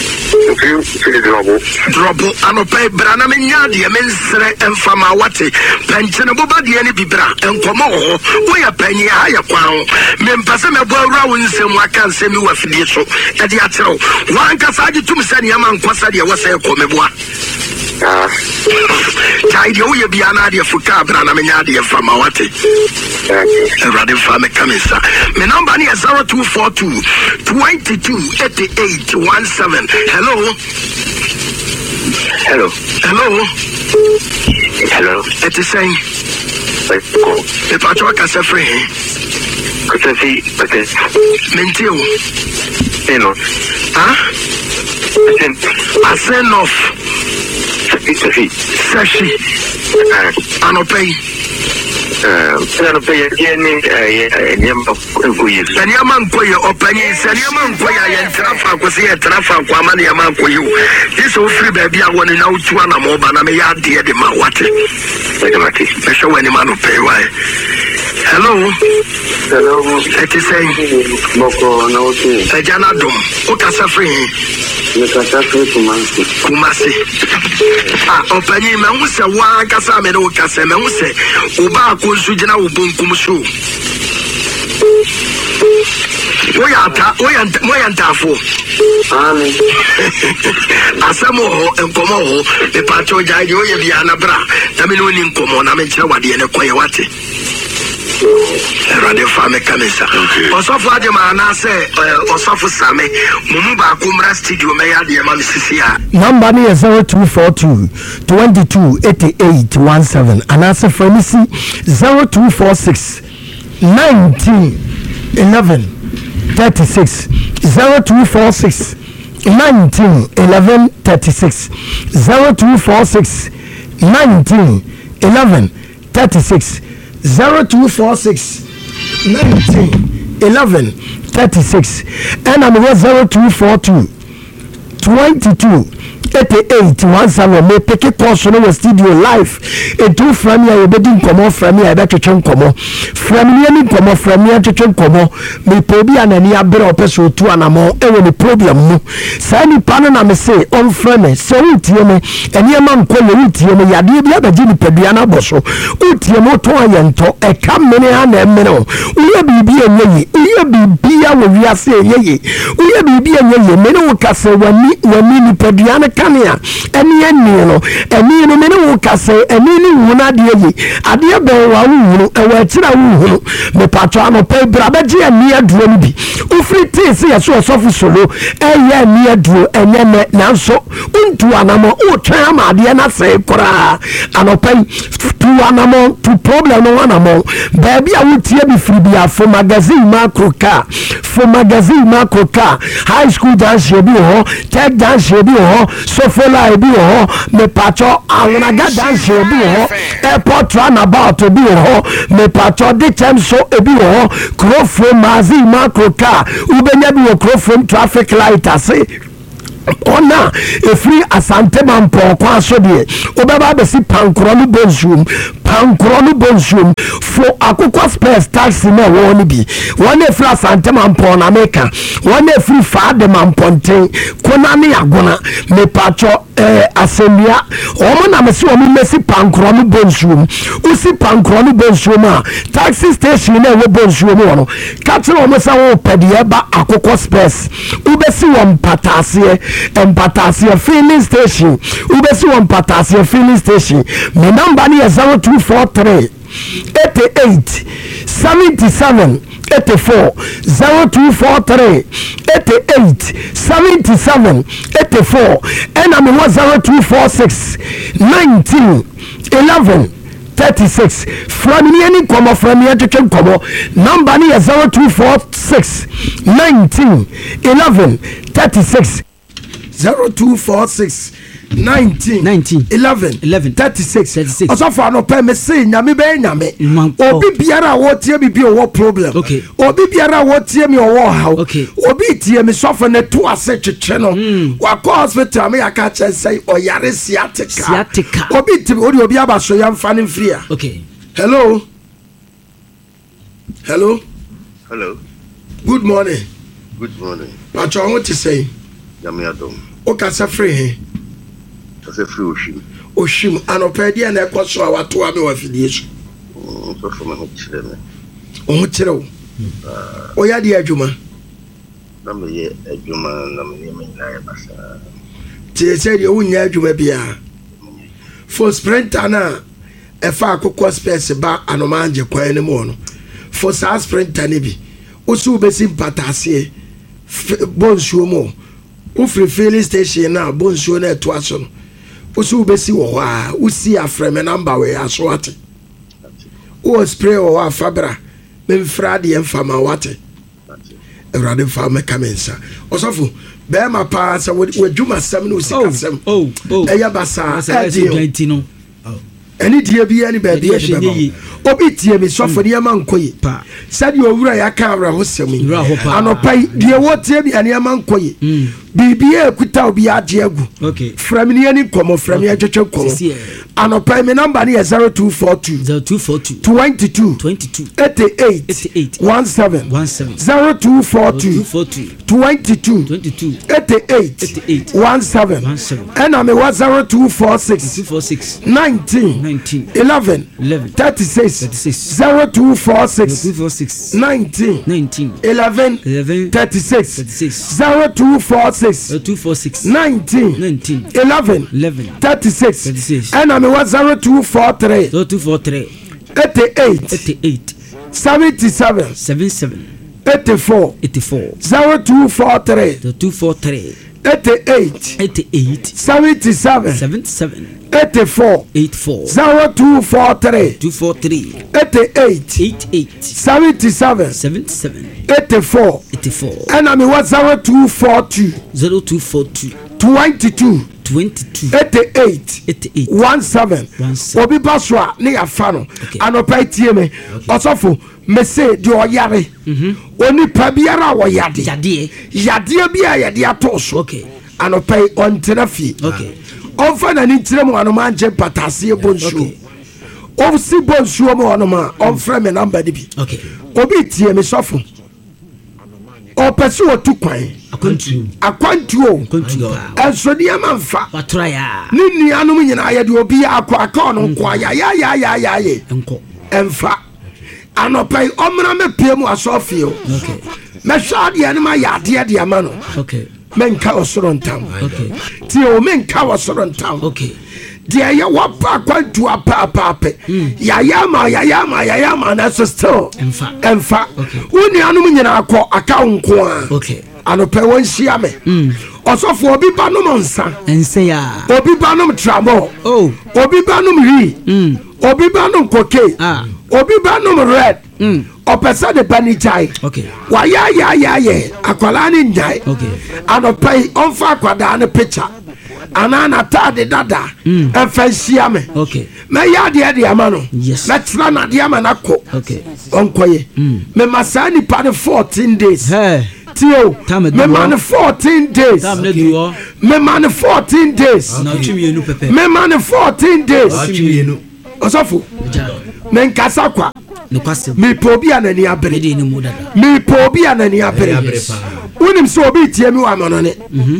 [SPEAKER 1] Drobo anope brana me nyade me nsre emfama wate penchene boba de ani bibra enkomo ho wo ya panyi ha ya kwan me mpase me bo awura wo nsem aka nsem wa fidie so e de akyerɛw wan kasa age tum sɛ ne ama nkwasa de wo sɛ ko me boa ah tai de wo ye bia na de fuka brana me nyade emfama wate Everybody for me coming sir me number ni zero two four two twenty-two eighty-eight seventeen. Hello.
[SPEAKER 5] Hello.
[SPEAKER 1] Hello.
[SPEAKER 5] Hello.
[SPEAKER 1] It is saying. The patrol can say free.
[SPEAKER 5] Could I see? Okay.
[SPEAKER 1] Mentio.
[SPEAKER 5] Hello.
[SPEAKER 1] Huh? I send off.
[SPEAKER 5] Sashi.
[SPEAKER 1] Sashi. I no pay.
[SPEAKER 5] Ano pa yan yan kuyi.
[SPEAKER 1] Saniyaman kuyi opani saniyaman kuyi yan trafa ko se trafa ko amani yaman kuyi. This o free baby a woni na utu ana mo ba na me ya de de ma wate.
[SPEAKER 5] Automatic.
[SPEAKER 1] Me show any man pay why. Hello.
[SPEAKER 5] Hello.
[SPEAKER 1] It is saying
[SPEAKER 5] Boko na uti.
[SPEAKER 1] Ejana dum. O kasa free.
[SPEAKER 5] Me kasa free Kumasi.
[SPEAKER 1] Kumasi. Ah opani me hu se wa kasa me no kasa me hu se oba ko sujina wo bonkum so Oyata, oyanta, oyanta fo.
[SPEAKER 5] Ami.
[SPEAKER 1] Asamo ho, enkomo ho, e pacho jaji oye biana bra. Tami no ni nkomo na me chira wade ne koye wate. Radio Fame Kamisa. Osofo ade ma na se osofo same. Mumu ba kumra studio me ya de ma sisi a. Number ni zero two four two twenty-two eighty-eight seventeen. Anasa Fremisi zero two four six nineteen eleven thirty-six zero two four six nineteen eleven thirty-six zero two four six nineteen eleven thirty-six zero two four six nineteen eleven thirty-six and I'm zero two four two twenty-two eighty-eight seventeen. Me pick it course no studio live e do from here be din komo from here be twetwe komo from here ni komo from here twetwe komo me pobi anani abere opeso tu anamo e we ni problem mu sa ni pano na me say on frame so utie me eni ma nko le utie me yade bi abaji ni padua na boso utie mo to ayento e kam me ne ana emme no uye bibi enyeyi uye bibi a wo wiase enyeyi uye bibi enyeyi me no kase wani wani ni padua na kania eni eni no eni no me no kase eni ni wuna de yi ade be wa wunu e wa tira wunu me patro ano pe bra be je eni aduro ni bi ufri ti se yeso osofu solo e ye eni aduro enye me nanso untu anamo o twa ma de na se kora ano pe tu anamo tu problem no anamo ba bia wutie bi firi bia fo magazine macro car fo magazine macro car high school dance bi ho head dance bi wɔ hɔ sofola bi wɔ hɔ mepatwɔ awonaga dance bi wɔ hɔ airport runabout bi wɔ hɔ mepatwɔ de kyɛm so ebi wɔ hɔ kurofo maazi macro car wobɛnya bi wɔ kurofo traffic light ase ɔna efiri asantema mpɔnkɔ aso deɛ wobɛba abɛsi pankorɔ no bonsuom pankorɔ no bonsuom fo akokɔ spares taxi na ɛwɔ no bi wɔn efiri asantema mpɔn na meka wɔn efiri faadema mpɔnten kona ne agona mepatwɔ ɛɛ asɛnnua wɔn na mesi wɔn mesi pankorɔ no bonsuom usi pankorɔ no bonsuom a taxi station na ɛwɔ bonsuom wɔ no kakyere wɔn sɛ wɔn pɛ deɛ ɛba akokɔ spares wobɛsi wɔn pataaseɛ mpataseɛ filling station wobɛsi wɔn mpataseɛ filling station me number no yɛ zero two four three eighty-eight seventy-seven eighty-four zero two four three eighty-eight seventy-seven eighty-four ɛna me wɔ zero two four six nineteen eleven thirty-six framini ani nkɔmɔ framini atwitwe nkɔmɔ number no yɛ zero two four six nineteen eleven thirty-six zero two four six nineteen
[SPEAKER 2] nineteen
[SPEAKER 1] eleven
[SPEAKER 2] eleven
[SPEAKER 1] thirty-six
[SPEAKER 2] thirty-six
[SPEAKER 1] ɔsɔfo anɔpɛ me se nyame bɛyɛ nyame obi biara a wɔtie mi bi ɔwɔ problem
[SPEAKER 2] okay.
[SPEAKER 1] obi biara a wɔtie mi ɔwɔ haw
[SPEAKER 2] okay.
[SPEAKER 1] obi tie mi sɔfo ne to ase twetwe no mm. wakɔ hospital me yaka kyɛ sɛ ɔyare sciatica
[SPEAKER 2] sciatica
[SPEAKER 1] obi tie odi obi aba so yɛmfa ne mfiri a
[SPEAKER 2] okay.
[SPEAKER 1] hello hello
[SPEAKER 6] hello
[SPEAKER 1] good morning
[SPEAKER 6] good morning
[SPEAKER 1] patro ho te sɛ
[SPEAKER 6] nyame adom
[SPEAKER 1] o kasa free he
[SPEAKER 6] kasa free oshim
[SPEAKER 1] oshim anɔpɛ deɛ na ɛkɔ so a wato ame wɔ afidie so
[SPEAKER 6] so for me ho kyerɛ me
[SPEAKER 1] o ho kyerɛ wo o ya deɛ adwuma
[SPEAKER 6] na me yɛ adwuma na me yɛ me nyinaa yɛ basa
[SPEAKER 1] tie sɛ deɛ wonya adwuma biara for sprinter na ɛfa akokɔ space ba anoma angye kwan ne mu no for saa sprinter ne bi wo so wobɛsi mpataseɛ bonsuo mu wofiri filling station na bonsuo na ɛtoa so no wo so wobɛsi wɔ hɔ a wosi afrɛme number wɔ aso ate wo spray wɔ hɔ afabra memfra deɛ mfama wate awurade mfa mɛka me nsa ɔsɔfo bɛɛma paa sɛ wadwuma sɛm ne wosikasɛm ɛyɛ basaa ɛdeɛ ɛne deɛ bia ne baabi ɛde bɛma obi tie mi sɔfo nneɛma nkɔ yi sɛdeɛ owura yɛaka awerɛhosɛm yi anɔpa yi deɛ wɔtie mi nneɛma nkɔ yi biribiaa ɛkuta obi agye agu frɛmini ani nkɔmmɔ frɛmi atwetwe nkɔmmɔ anɔpa yi me number ne yɛ zero two four two twenty-two eighty-eight seventeen zero two four two twenty-two eighty-eight seventeen ɛna me wɔ zero two four six nineteen eleven thirty-six zero two four six nineteen eleven thirty-six zero two four six nineteen eleven thirty-six ɛna me wɔ zero two four three eighty-eight seventy-seven eighty-four zero two four three eighty-eight seventy-seven eighty-four zero two four three eighty-eight seventy-seven eighty-four ɛna me wɔ zero two four two twenty-two eighty-eight seventeen obi ba so a ne yɛfa no anɔpa tie me ɔsɔfo mese deɛ ɔyare onipa biara a wɔyade yadeɛ bi a yɛde atɔ so anɔpa yi ɔntena fie ɔmfa n'ani nkyerɛ mu anoma angye pataseɛ bonsuo ɔsi bonsuo mu ɔnoma ɔmfrɛ me namba de bi obi tie me sɔfo ɔpɛ sɛ wɔtu kwan akwantuo ɛnso nneɛma mfa ne nnuanom nyinaa yɛde obi akɔ aka ɔno nko a yayayayayayɛ ɛmfa anɔpa yi ɔmmra mɛpie mu asɔfie o mɛhwɛ adeɛ no ma yɛ adeɛ deɛ ma no menka ɔsoro ntam tie o menka ɔsoro ntam deɛ yɛ wɔpa akwantuo apaapaapɛ yayama yayama yayama na so still ɛmfa wo nnuanom nyinaa kɔ aka wo nko a anɔpɛ wɔnhyia me ɔsɔfo obi ba nom nsa obi ba nom tramɔ obi ba nom wi obi ba nom koke obi ba nom red ɔpɛ sɛ de ba ne gyae wayɛayɛayɛayɛ akwalaa ne ngyae anɔpa yi ɔmfa akwadaa no picture anaa n'ataade dada ɛmfa nhyia me mɛyɛ adeɛ de ama no mɛtena n'adeɛ ama no akɔ ɔnkɔyɛ mema saa nnipa no fourteen days tio mema no fourteen days mema no fourteen days mema no fourteen days ɔsɔfo menkasa kwa mepɛ obi a n'ani abere mepɛ obi a n'ani abere wonim sɛ obi tie mi wɔ amɔnɔne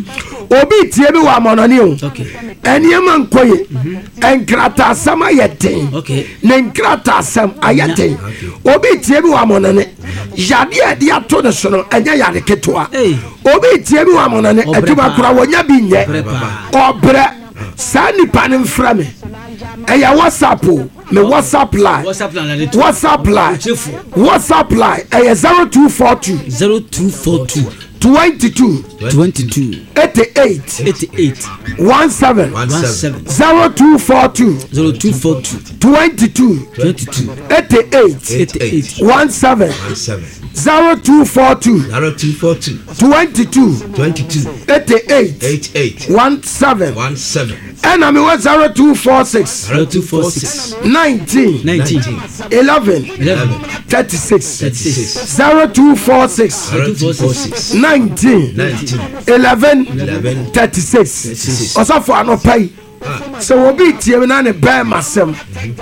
[SPEAKER 1] obi tie mi wɔ amɔnɔne o ɛnneɛma nkɔ ye nkrataasɛm ayɛ den ne nkrataasɛm ayɛ den obi tie mi wɔ amɔnɔne yadeɛ a ɛde ato ne so no ɛnyɛ yade ketewa obi tie mi wɔ amɔnɔne adwuma kora wɔnya bi nyɛ ɔbrɛ saa nipa ne mfrɛ me ɛyɛ whatsapp o me whatsapp line whatsapp line whatsapp line ɛyɛ zero two four two
[SPEAKER 2] zero two four two
[SPEAKER 1] twenty-two
[SPEAKER 2] twenty-two
[SPEAKER 1] eighty-eight
[SPEAKER 2] eighty-eight
[SPEAKER 1] one seven
[SPEAKER 2] one seven
[SPEAKER 1] zero two four two
[SPEAKER 2] zero two four two
[SPEAKER 1] twenty-two
[SPEAKER 2] twenty-two
[SPEAKER 1] eighty-eight
[SPEAKER 2] eighty-eight
[SPEAKER 1] one seven zero two four two
[SPEAKER 7] zero two four two
[SPEAKER 1] twenty-two
[SPEAKER 7] twenty-two
[SPEAKER 1] eighty-eight
[SPEAKER 7] eighty-eight
[SPEAKER 1] one seven
[SPEAKER 7] one seven
[SPEAKER 1] ɛna mi wɔ zero two four six
[SPEAKER 2] zero two four six
[SPEAKER 1] nineteen
[SPEAKER 2] nineteen
[SPEAKER 1] eleven
[SPEAKER 2] eleven
[SPEAKER 1] thirty-six
[SPEAKER 2] thirty-six
[SPEAKER 1] zero two four six
[SPEAKER 2] zero two four six
[SPEAKER 1] nineteen
[SPEAKER 7] nineteen
[SPEAKER 1] eleven
[SPEAKER 7] eleven
[SPEAKER 1] thirty-six
[SPEAKER 7] thirty-six
[SPEAKER 1] ɔsɔfo anɔpa yi sɛ obi tie mi na ne bɛɛ ma sɛm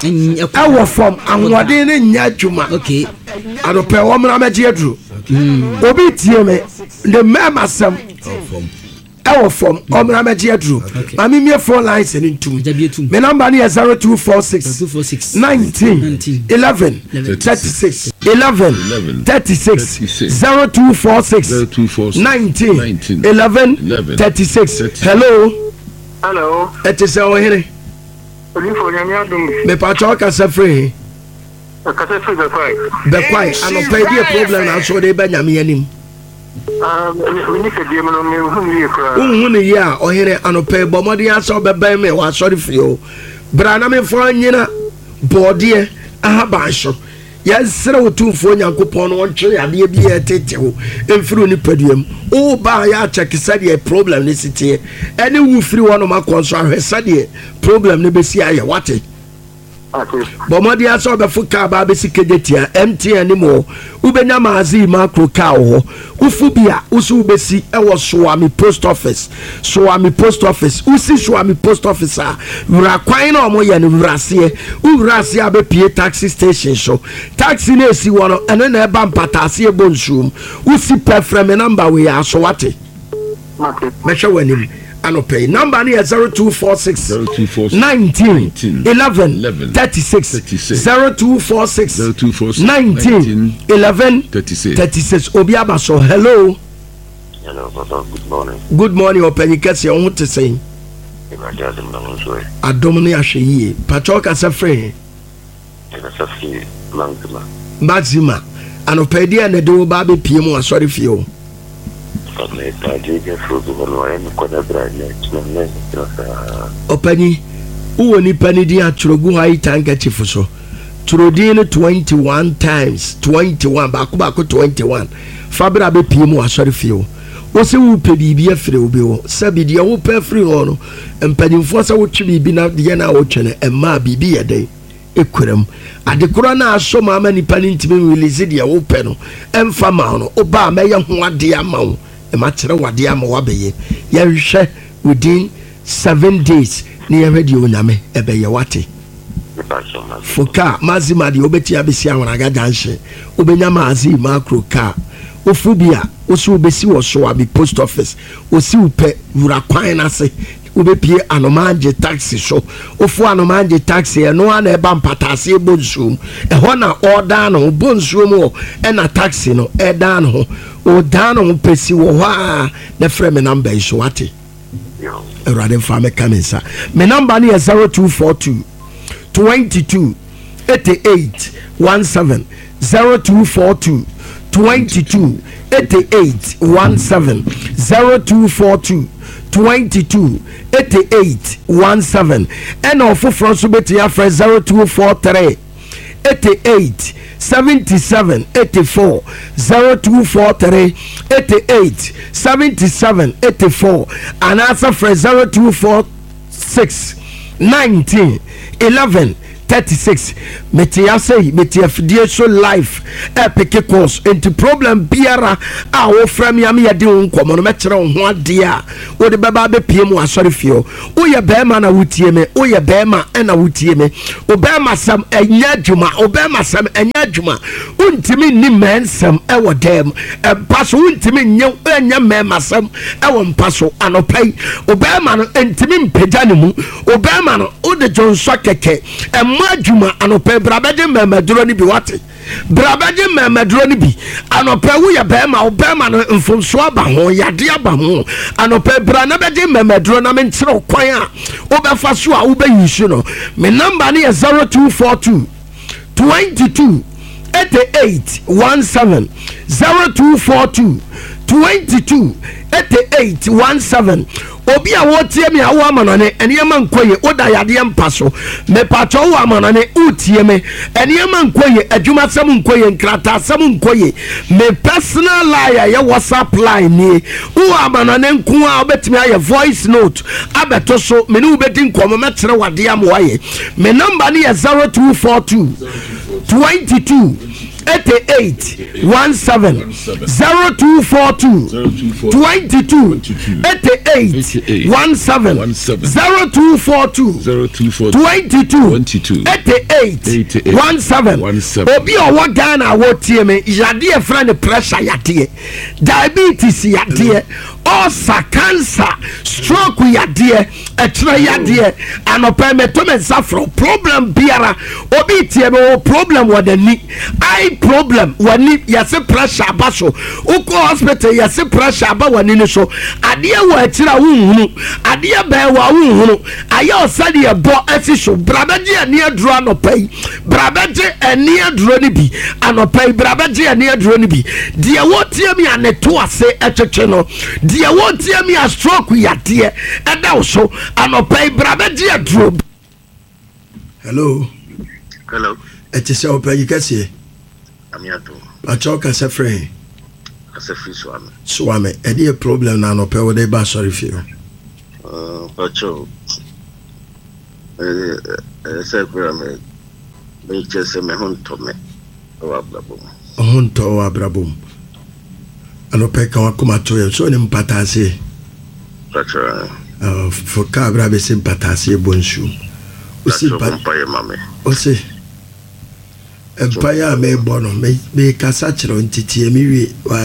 [SPEAKER 1] ɛwɔ fam ahoɔden ne nya adwuma anɔpa yi wɔn mìíràn mɛgye aduro obi tie mi ne bɛɛ ma sɛm ɛwɔ fam wɔn mìíràn mɛgye aduro maame mi yɛ phone lines ne ntum mi namba ne yɛ zero two four six nineteen eleven thirty-six eleven thirty-six zero two four six nineteen eleven thirty-six hello.
[SPEAKER 4] Hello.
[SPEAKER 1] Ete sɛ ɔhene.
[SPEAKER 4] Olifo nyame adum.
[SPEAKER 1] Me patro kasa free.
[SPEAKER 4] Kasa free be kwai.
[SPEAKER 1] Be kwai anɔpa bi problem na so de ba nyame anim.
[SPEAKER 4] Ah, we need to dey no me hu ni ekra.
[SPEAKER 1] Hu ni ye a ɔhene anɔpa bɔ mɔde asɔ bɛbɛn me wa sɔre fie o. Bra na me fo nyina bɔɔdeɛ ahaba ahyo. Yɛsrɛ wo tumfoɔ nyankopɔn no wɔntwe adeɛ bi yɛ tete wo ɛmfiri ni paduam wo ba yɛ akyɛke sɛdeɛ problem ne siteɛ ɛne wo firi hɔ nom akɔ nso ahwɛ sɛdeɛ problem ne bɛsi ayɛ wate bɔmmɔde asɛ wobɛfo kaa baa bɛsi kagye tia M T N ne mu hɔ wobɛnya maase macro kaa wɔ hɔ wofu bi a woso wobɛsi ɛwɔ soami post office soami post office wosi soami post office a wura kwan na ɔmo yɛ no wuraseɛ wowura aseɛ a bɛpie taxi station so taxi no ɛsi wɔ no ɛno na ɛba mpataaseɛ bɔ nsuom wosi pɛ frɛ me number wei aso wate mɛhwɛ w'anim anɔpɛ number ne yɛ zero two four six nineteen eleven thirty-six zero two four six nineteen eleven thirty-six obi aba so hello
[SPEAKER 6] hello papa good morning
[SPEAKER 1] good morning ɔpɛnyi kɛseɛ ɔho te sɛn adom ne ahwɛ yie patɔ kasa frɛ maxima anɔpɛ deɛ na de wo ba bɛpie mu asɔre fie o ɔpanyi wowɔ nipa no din atwerɛgu hɔ ayi tankachifo so twerɛdin no twenty-one times twenty-one baako baako twenty-one fa berɛ a bɛpie mu asɔre fie o wo sɛ wopɛ biribi afiri wo bi hɔ sɛbi deɛ wopɛ afiri hɔ no mpanyimfoɔ sɛ wotwe biribi na deɛ no a wotwe no ɛmaa biribi yɛ dɛn ɛkuram adekora no asɔ ma ama nipa no ntimi release deɛ wopɛ no ɛmfa ma wo no wobaa mɛyɛ ho adeɛ ama wo ɛma kyerɛ wadeɛ ama wabɛyɛ yɛhwɛ within seven days ne yɛhwɛ deɛ onyame ɛbɛyɛ wate foka mazima deɛ wobɛtia bɛsi awanaga gyanhye wobɛnya maazi macro car wofu bi a wosi wobɛsi wɔ so abi post office wosi wopɛ wura kwan no ase wobɛpie anomagye taxi so wofu anomagye taxi ɛno a na ɛba mpataase bɔ nsuom ɛhɔ na ɔdaa no ho bɔ nsuom hɔ ɛna taxi no ɛdaa no ho ɔdaa no ho pɛsi wɔ hɔ a na frɛ me number yi so wate awurade mfa mɛka me nsa me number no yɛ zero two four two twenty-two eighty-eight one seven zero two four two twenty-two eighty-eight one seven zero two four two twenty-two eighty-eight one seven ɛna ɔfoforɔ nso bɛtumi afrɛ zero two four three eighty-eight seventy-seven eighty-four zero two four three eighty-eight seventy-seven eighty-four and answer for zero two four six nineteen eleven thirty-six. Metia say metia fidie so life epic course into problem biara a wo frame ya me yade nkomo no mekere ho ade a wo de baba be pie mu asori fio wo ye bema na wutie me wo ye bema na wutie me wo bema sam enya dwuma wo bema sam enya dwuma untimi ni mensam e wo dem e paso untimi nye enya mema sam e wo mpaso anopai wo bema no entimi mpeda ne mu wo bema no wo de jonso keke e adwuma anope brabaje memaduro ni bi wate brabaje memaduro ni bi anope wo ye bema wo bema no mfomso aba ho yade aba ho anope bra na beje memaduro na me nkyere kwan a wo befa so a wo be yisu no me number ni zero two four two twenty-two eighty-eight seventeen zero two four two twenty-two eighty-eight seventeen obi a wotie me a wo amanane enema nkoye oda yade mpaso me pacho wo amanane utie me enema nkoye adwuma sam nkoye nkrata sam nkoye me personal line ya WhatsApp line ni wo amanane nko a obetimi aye voice note abeto so me ne ubedi nkomo metere wade am waye me number ni zero two four two twenty-two eighty-eight seventeen zero two four two twenty-two eighty-eight seventeen zero two four two twenty-two eighty-eight seventeen obi owo Ghana wo tie me yade e friend pressure yade diabetes yade ulcer cancer stroke yade etre yade anopa metome safro problem biara obi tie me problem wadani I problem wani yase pressure abaso uko hospital yase pressure aba wani ni so ade wo akira wunhunu ade ba wa wunhunu aye osade e bo asiso brabaje ani aduro anopai brabaje ani aduro ni bi anopai brabaje ani aduro ni bi de wo tie mi aneto ase etwetwe no de wo tie mi a stroke yade eda wo so anopai brabaje aduro. Hello
[SPEAKER 6] Hello
[SPEAKER 1] etise opai kase
[SPEAKER 6] Amiato.
[SPEAKER 1] Acho kase free.
[SPEAKER 6] Kase free swame.
[SPEAKER 1] Swame. Edi a problem na no pe wo dey ba sorry feel.
[SPEAKER 6] Uh, Pacho. Eh eh say kura me. Me chese me honto me. O abrabom.
[SPEAKER 1] Honto o abrabom. Ano pe kan akoma to ye so ni mpatase.
[SPEAKER 6] Pacho.
[SPEAKER 1] Uh for ka abrabe se mpatase bonsu. Osi pa
[SPEAKER 6] paye mame.
[SPEAKER 1] Osi empire me bono me me kasa chiro ntiti emi wi why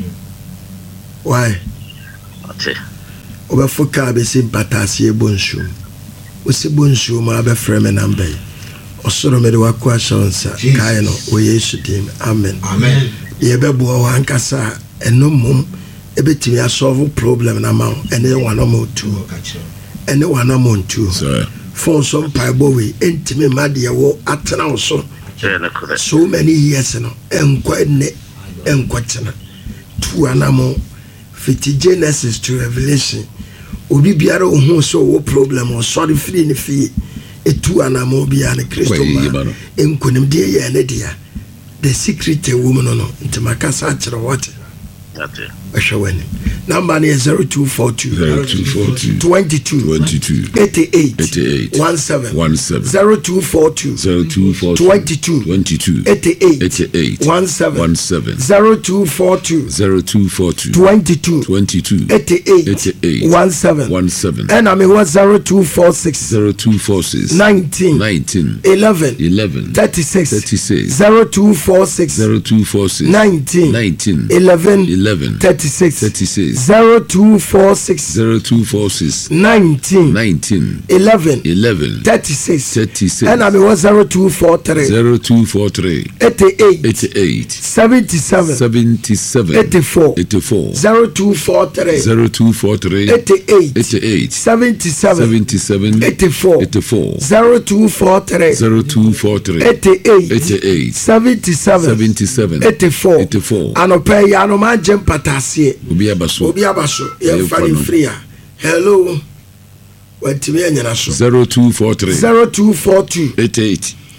[SPEAKER 1] why
[SPEAKER 6] ate
[SPEAKER 1] obefoka be sympathy e bonsu osi bonsu ma be frame number osoro me de wakwa shonsa kai no o Yesu dim amen
[SPEAKER 7] amen
[SPEAKER 1] ye be bo wa nkasa enomum ebetimi asolve problem na ma ene wana mo tu ene wana mo tu for some paibo we entimi ma de wo atena so so many years no enkwa ne enkwa tena tu anamo fiti Genesis to Revelation obi biara ohun so wo problem o sorry free ne fie etu anamo bia ne Kristo ma enkonim de ye ne dia the secret woman no ntimakasa akere what
[SPEAKER 6] ate
[SPEAKER 1] Ashawani. Number is zero two four two twenty two eighty eight one seven
[SPEAKER 3] one seven
[SPEAKER 1] zero two four two twenty two eighty eight one seven
[SPEAKER 3] one seven
[SPEAKER 1] zero two four two
[SPEAKER 3] zero two four two
[SPEAKER 1] twenty two
[SPEAKER 3] twenty two
[SPEAKER 1] eighty eight one seven
[SPEAKER 3] one seven
[SPEAKER 1] and I mean what zero two four six
[SPEAKER 3] zero two four six
[SPEAKER 1] nineteen
[SPEAKER 3] nineteen
[SPEAKER 1] eleven
[SPEAKER 3] eleven
[SPEAKER 1] thirty six
[SPEAKER 3] thirty six
[SPEAKER 1] zero two four six
[SPEAKER 3] zero two four six
[SPEAKER 1] nineteen
[SPEAKER 3] nineteen
[SPEAKER 1] eleven
[SPEAKER 3] eleven
[SPEAKER 1] thirty six
[SPEAKER 3] thirty six
[SPEAKER 1] zero two four six
[SPEAKER 3] zero two four six
[SPEAKER 1] nineteen
[SPEAKER 3] nineteen
[SPEAKER 1] eleven
[SPEAKER 3] eleven
[SPEAKER 1] thirty six
[SPEAKER 3] thirty six
[SPEAKER 1] and I mean what zero two four three
[SPEAKER 3] zero two four three
[SPEAKER 1] eighty eight
[SPEAKER 3] eighty eight
[SPEAKER 1] seventy seven
[SPEAKER 3] seventy seven
[SPEAKER 1] eighty four
[SPEAKER 3] eighty four
[SPEAKER 1] zero two four three
[SPEAKER 3] zero two four three
[SPEAKER 1] eighty eight
[SPEAKER 3] eighty eight
[SPEAKER 1] seventy seven
[SPEAKER 3] seventy seven
[SPEAKER 1] eighty four
[SPEAKER 3] eighty four
[SPEAKER 1] zero two four three
[SPEAKER 3] zero two four three
[SPEAKER 1] eighty eight
[SPEAKER 3] eighty eight
[SPEAKER 1] seventy seven
[SPEAKER 3] seventy seven
[SPEAKER 1] eighty four
[SPEAKER 3] eighty four
[SPEAKER 1] anope ya no ma jem patasie
[SPEAKER 3] obi abaso
[SPEAKER 1] obi abaso ya fani free hello watimi anyana so
[SPEAKER 3] zero two four three
[SPEAKER 1] zero two four two
[SPEAKER 3] eighty eight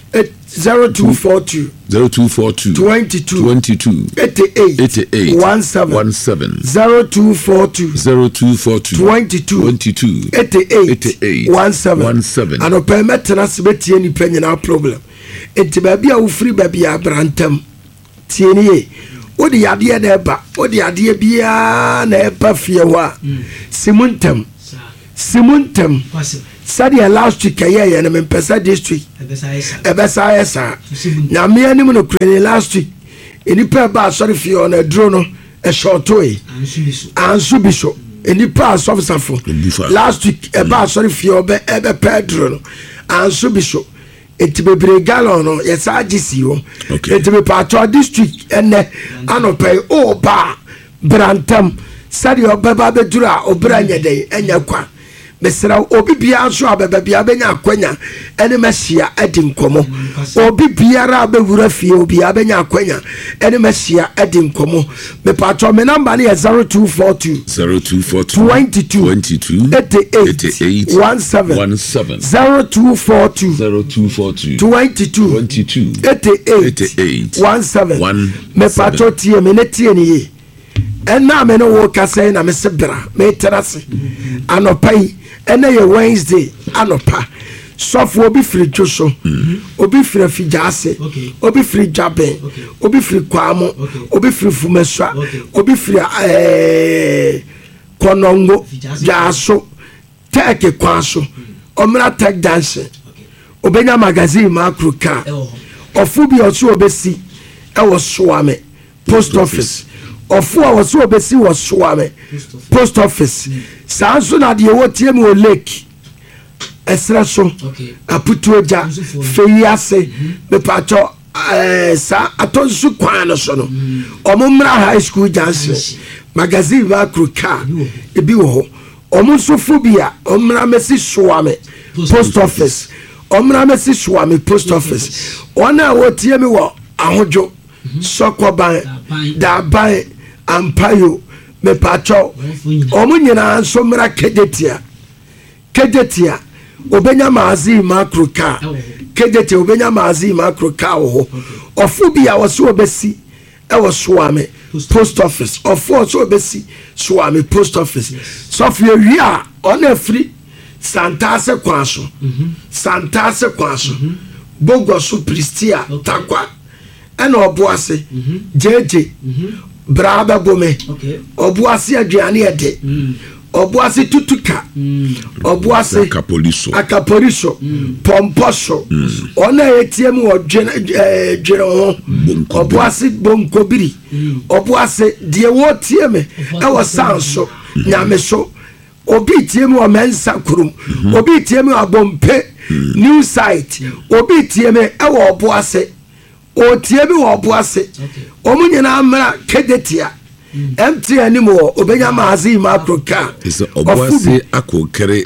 [SPEAKER 1] zero two four two
[SPEAKER 3] zero two four two
[SPEAKER 1] twenty two
[SPEAKER 3] twenty two
[SPEAKER 1] eighty eight
[SPEAKER 3] eighty eight
[SPEAKER 1] one seven
[SPEAKER 3] one seven
[SPEAKER 1] zero two four two
[SPEAKER 3] zero two four two
[SPEAKER 1] twenty two
[SPEAKER 3] twenty two
[SPEAKER 1] eighty eight
[SPEAKER 3] eighty eight
[SPEAKER 1] one seven
[SPEAKER 3] one seven.
[SPEAKER 1] ano pɛ mɛtena se bɛtie nipa nyinaa problem enti baabi a wofiri baabi a abrantam tie ne ye wode yadeɛ na ɛba wode yadeɛ biara na ɛba fie hɔ a simuntam simuntam sɛdeɛ last week ɛyɛ yɛ no mempɛ sɛ district ɛbɛsa yɛ saa nyame anim no kura ne last week nnipa ɛba asɔre fie hɔ no aduro no ɛhyɛɔtoe anso bi so nnipa asɔfosafo last week ɛba asɔre fie hɔ ɛbɛpɛ aduro no anso bi so eti bebree gallon no yɛsa agye si hɔ eti mepatɔ district ɛnɛ anɔpɛ ɔɔba brantam sɛdeɛ ɔbɛba bɛduru a ɔbrɛ nyɛ dɛn ɛnyɛ kwa mesra obi biara nso abɛba biara bɛnya akwanya ɛne mɛhyia adi nkɔmmɔ obi biara bɛwura fie obi biara bɛnya akwanya ɛne mɛhyia adi nkɔmmɔ mepatɔ me namba no yɛ zero two four two
[SPEAKER 3] zero two four two
[SPEAKER 1] twenty two
[SPEAKER 3] twenty two
[SPEAKER 1] eighty eight one seven
[SPEAKER 3] one seven
[SPEAKER 1] zero two four two
[SPEAKER 3] zero two four two
[SPEAKER 1] twenty two
[SPEAKER 3] twenty two
[SPEAKER 1] eighty eight
[SPEAKER 3] eighty eight
[SPEAKER 1] one seven
[SPEAKER 3] one
[SPEAKER 1] mepatɔ tie me ne tie ne ye ɛna me no wo kasa na me se bra me terase anɔpa yi ɛna yɛ Wednesday anɔpa sɔfo obi firi dwoso obi firi afigyaase obi firi dwaben obi firi kwamo obi firi fumasua obi firi ɛɛ kɔnɔngo dwaaso tɛɛke kwaso ɔmra tech dancing obenya magazine makro car ɔfo bi ɔso obesi ɛwɔ soame post office ɔfo a wɔso obesi wɔ soame post office saa nso na deɛ wɔtie mu wɔ lake ɛsrɛ so aputuo gya fɛyi ase mepatɔ ɛɛ saa atɔ nso kwan no so no ɔmo mmra high school junction magazine makro car ebi wɔ hɔ ɔmo nso fo bi a ɔmmra mɛsi soame post office ɔmmra mɛsi soame post office wɔn a wɔtie mi wɔ ahodwo sɔkɔban daban ampayo mepatɔ ɔmo nyinaa nso mmra kejetia kejetia obenya maazi makro car kejetia obenya maazi makro car wɔ hɔ ɔfo bi a wɔso obesi ɛwɔ soame post office ɔfo ɔso obesi soame post office sɔfo ewi a ɔna afiri santase kwan so santase kwan so bogoso pristia takwa ɛna ɔbo ase jeje braba bome ɔbo ase aduane ɛde ɔbo ase tutuka ɔbo ase
[SPEAKER 3] akapoliso
[SPEAKER 1] akapoliso pomposo ɔna etie mu ɔdwene dwene ho ɔbo ase bonkobiri ɔbo ase die wo tie me ɛwɔ sanso nyame so obi tie mu ɔmensa kurum obi tie mu abompe new site obi tie me ɛwɔ ɔbo ase o tie mi wɔ ɔbo ase ɔmo nyinaa mmra kedetia M T N ni mo obenya maazi makro car
[SPEAKER 3] ɔbo ase akokere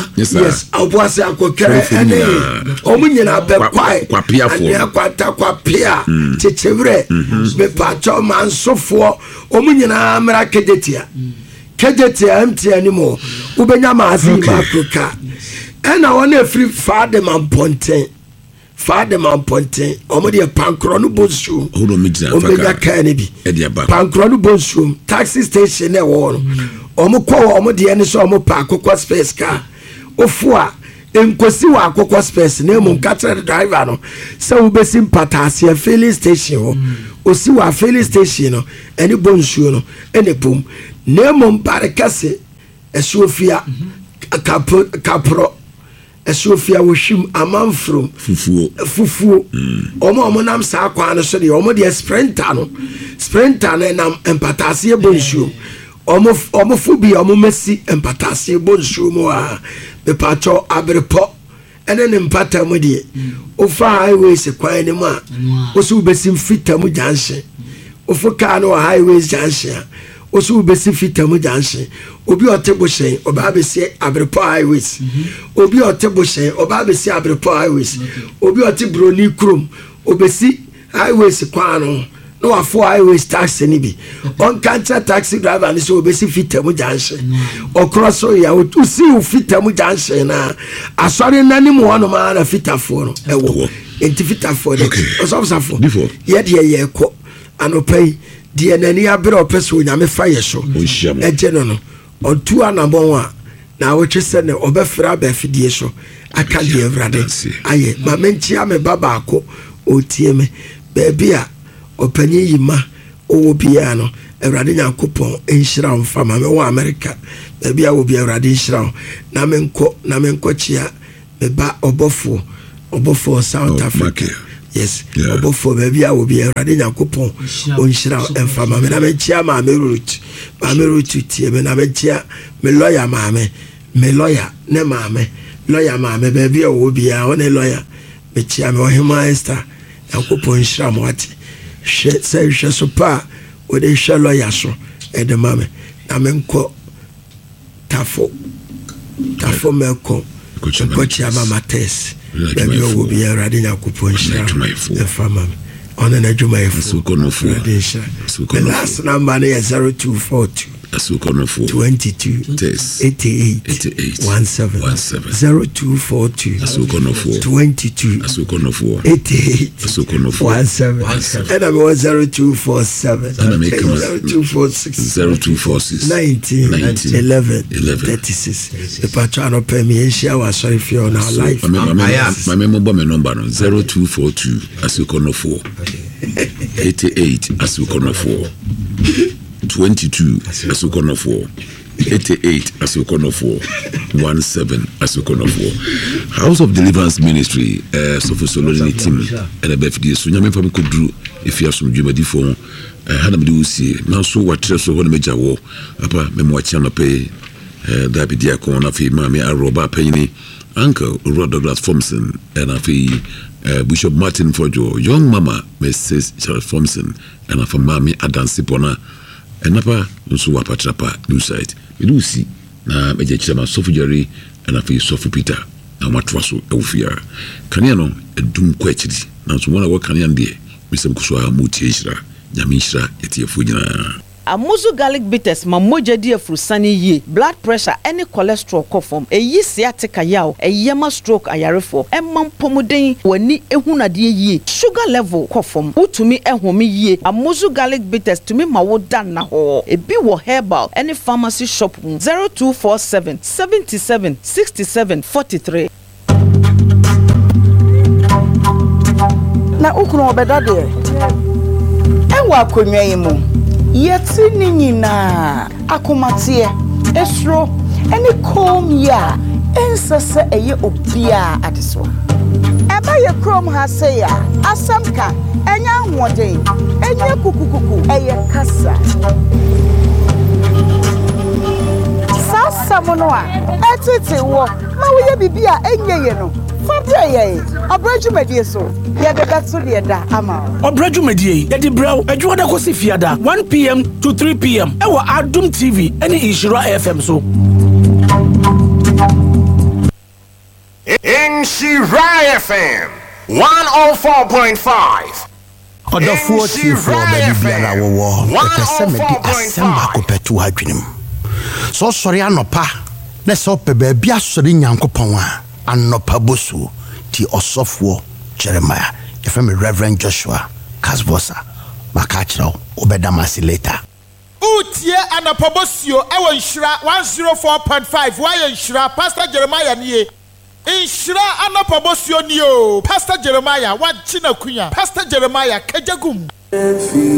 [SPEAKER 1] yes ɔbo ase akokere ɛne ɔmo nyinaa bɛ kwae ɛne kwata kwapia kyekyewerɛ mepatɔ mansofoɔ ɔmo nyinaa mmra kedetia kedetia M T N ni mo obenya maazi makro car ɛna wɔn efiri faade mampɔnten faade mampɔnten ɔmo deɛ pankoro no bonsuom ɔmenya kaa ne bi pankoro no bonsuom taxi station na ɛwɔ no ɔmo kɔ wɔ ɔmo deɛ ne sɛ ɔmo pa akokɔ space car ofo a nkosi wɔ akokɔ space na emu nka kyerɛ driver no sɛ wobɛsi mpataase filling station hɔ osi wɔ filling station no ɛne bonsuo no ɛne bom na emu mpare kɛse ɛso fia kapro ɛsofia wohwim amanfrom
[SPEAKER 3] fufuo
[SPEAKER 1] fufuo ɔmo ɔmo nam saa kwan no so de ɔmo de sprinter no sprinter no nam empatase bonsuo ɔmo ɔmo fo bi ɔmo mesi empatase bonsuo mu a bepacho abrepɔ ɛne ne mpata mu de ofa highways kwan ne mu a osu besi fita mu junction ofo car no highways junction osu besi fita mu junction obi ote boshen oba besi abrepɔ highways obi ote boshen oba besi abrepɔ highways obi ote broni krom obesi highways kwano no afo highways taxi ni bi on kancha taxi driver ni so obesi fita mu junction okross ya usi fita mu junction na asori nani mu hono ma na fita fo no ewo Intifitafo de osofsafo
[SPEAKER 3] before
[SPEAKER 1] ye de ye kɔ anopai de nani abere opeso nyame fa ye so eje no no ontu anabon a na wotwe se ne obefra ba fidie so aka de Awurade aye ma menchia me baba akọ otie me baabi a opanyi yima owo bia no Awurade Nyankopɔn enhyira mfa ma me wo America baabi a wo bia Awurade enhyira na menko na menko chia me ba obofo obofo South oh, Africa okay. Yes yeah. Obofo baabi a wo bia Awurade Nyankopɔn onhyira mfa ma me na menchia ma me root ma me root tie me na menchia me lawyer ma me me lawyer ne ma me lawyer ma me baabi a wo bia one lawyer me chia me Ohima Esther Nyankopɔn enhyira mo ate hwe say hwe so pa o de hwe lawyer so e de ma me na menko tafo tafo meko ko chia mama test baabi a wo bia Awurade Nyankopɔn enhyira e fa ma me ona na dwuma e fu ko no fu the last number is zero two four two twenty-two eighty-eight seventeen zero two four two twenty-two eighty-eight seventeen and I'm on zero two four seven zero two four six nineteen eleven thirty-six the patron pay me share was sorry for your now life
[SPEAKER 3] my memo number zero two four two asukono four eighty-eight asukono four twenty-two asukono four eighty-eight asukono four seventeen asukono four House of Deliverance Ministry uh so for Solomon team and a birthday so nyame fam kodru efia so dwumadi fo eh hana me usi na so watre so hona meja wo apa me mo acha no pe eh da bi dia ko na fi ma me aroba panyini Uncle Rod Douglas Thompson and afi uh, Bishop Martin Fojo young mama Missus Charles Thompson and afa mami adansi pona enapa nso wapatrapa new site we do see na meje chama Sofu Jerry and afi Sofu Peter na matwa so ewufia kania no edum kwachiri na so wona wo kania ndie misem kuso a mutie hira nyame hira yetiefo nyina
[SPEAKER 7] Amuzu garlic bitters ma moja di afrusani ye blood pressure any cholesterol kofom eyi sciatica yaw eyema stroke ayarefo emam pomuden wani ehunade ye sugar level kofom utumi ehome ye Amuzu garlic bitters tumi ma wo dan na ho ebi wo herbal any pharmacy shop zero two four seven seventy-seven sixty-seven forty-three na ukunu obeda de enwa akonwa yimu yeti ni nyina akomatie esro eni kom ya ensese eye obia adeso eba ye krom ha se ya asamka enya hoden enya kukukuku eye kasa sasa mono a etete wo ma wo ye bibia enye ye no fabre ye obrajumedie so ye de beto de da ama obrajumedie ye di braw adwo da kosi fiada one p m to three p m e wo Adum T V eni Inshira F M so
[SPEAKER 8] Inshira F M one oh four point five
[SPEAKER 9] Odofo tifo ba bibia wo wo pese me di asamba ko petu adwenem so sori anopa na so pe ba bia sori Nyankopon a anopa bosu ti osofo Jeremiah ifemi Reverend Joshua Kasbosa makachiro obedamasi later
[SPEAKER 10] utie anopa bosio ewo Inshira one oh four point five why Inshira Pastor Jeremiah nie Inshira anopa bosio ni o Pastor Jeremiah wa china kunya Pastor Jeremiah kajagum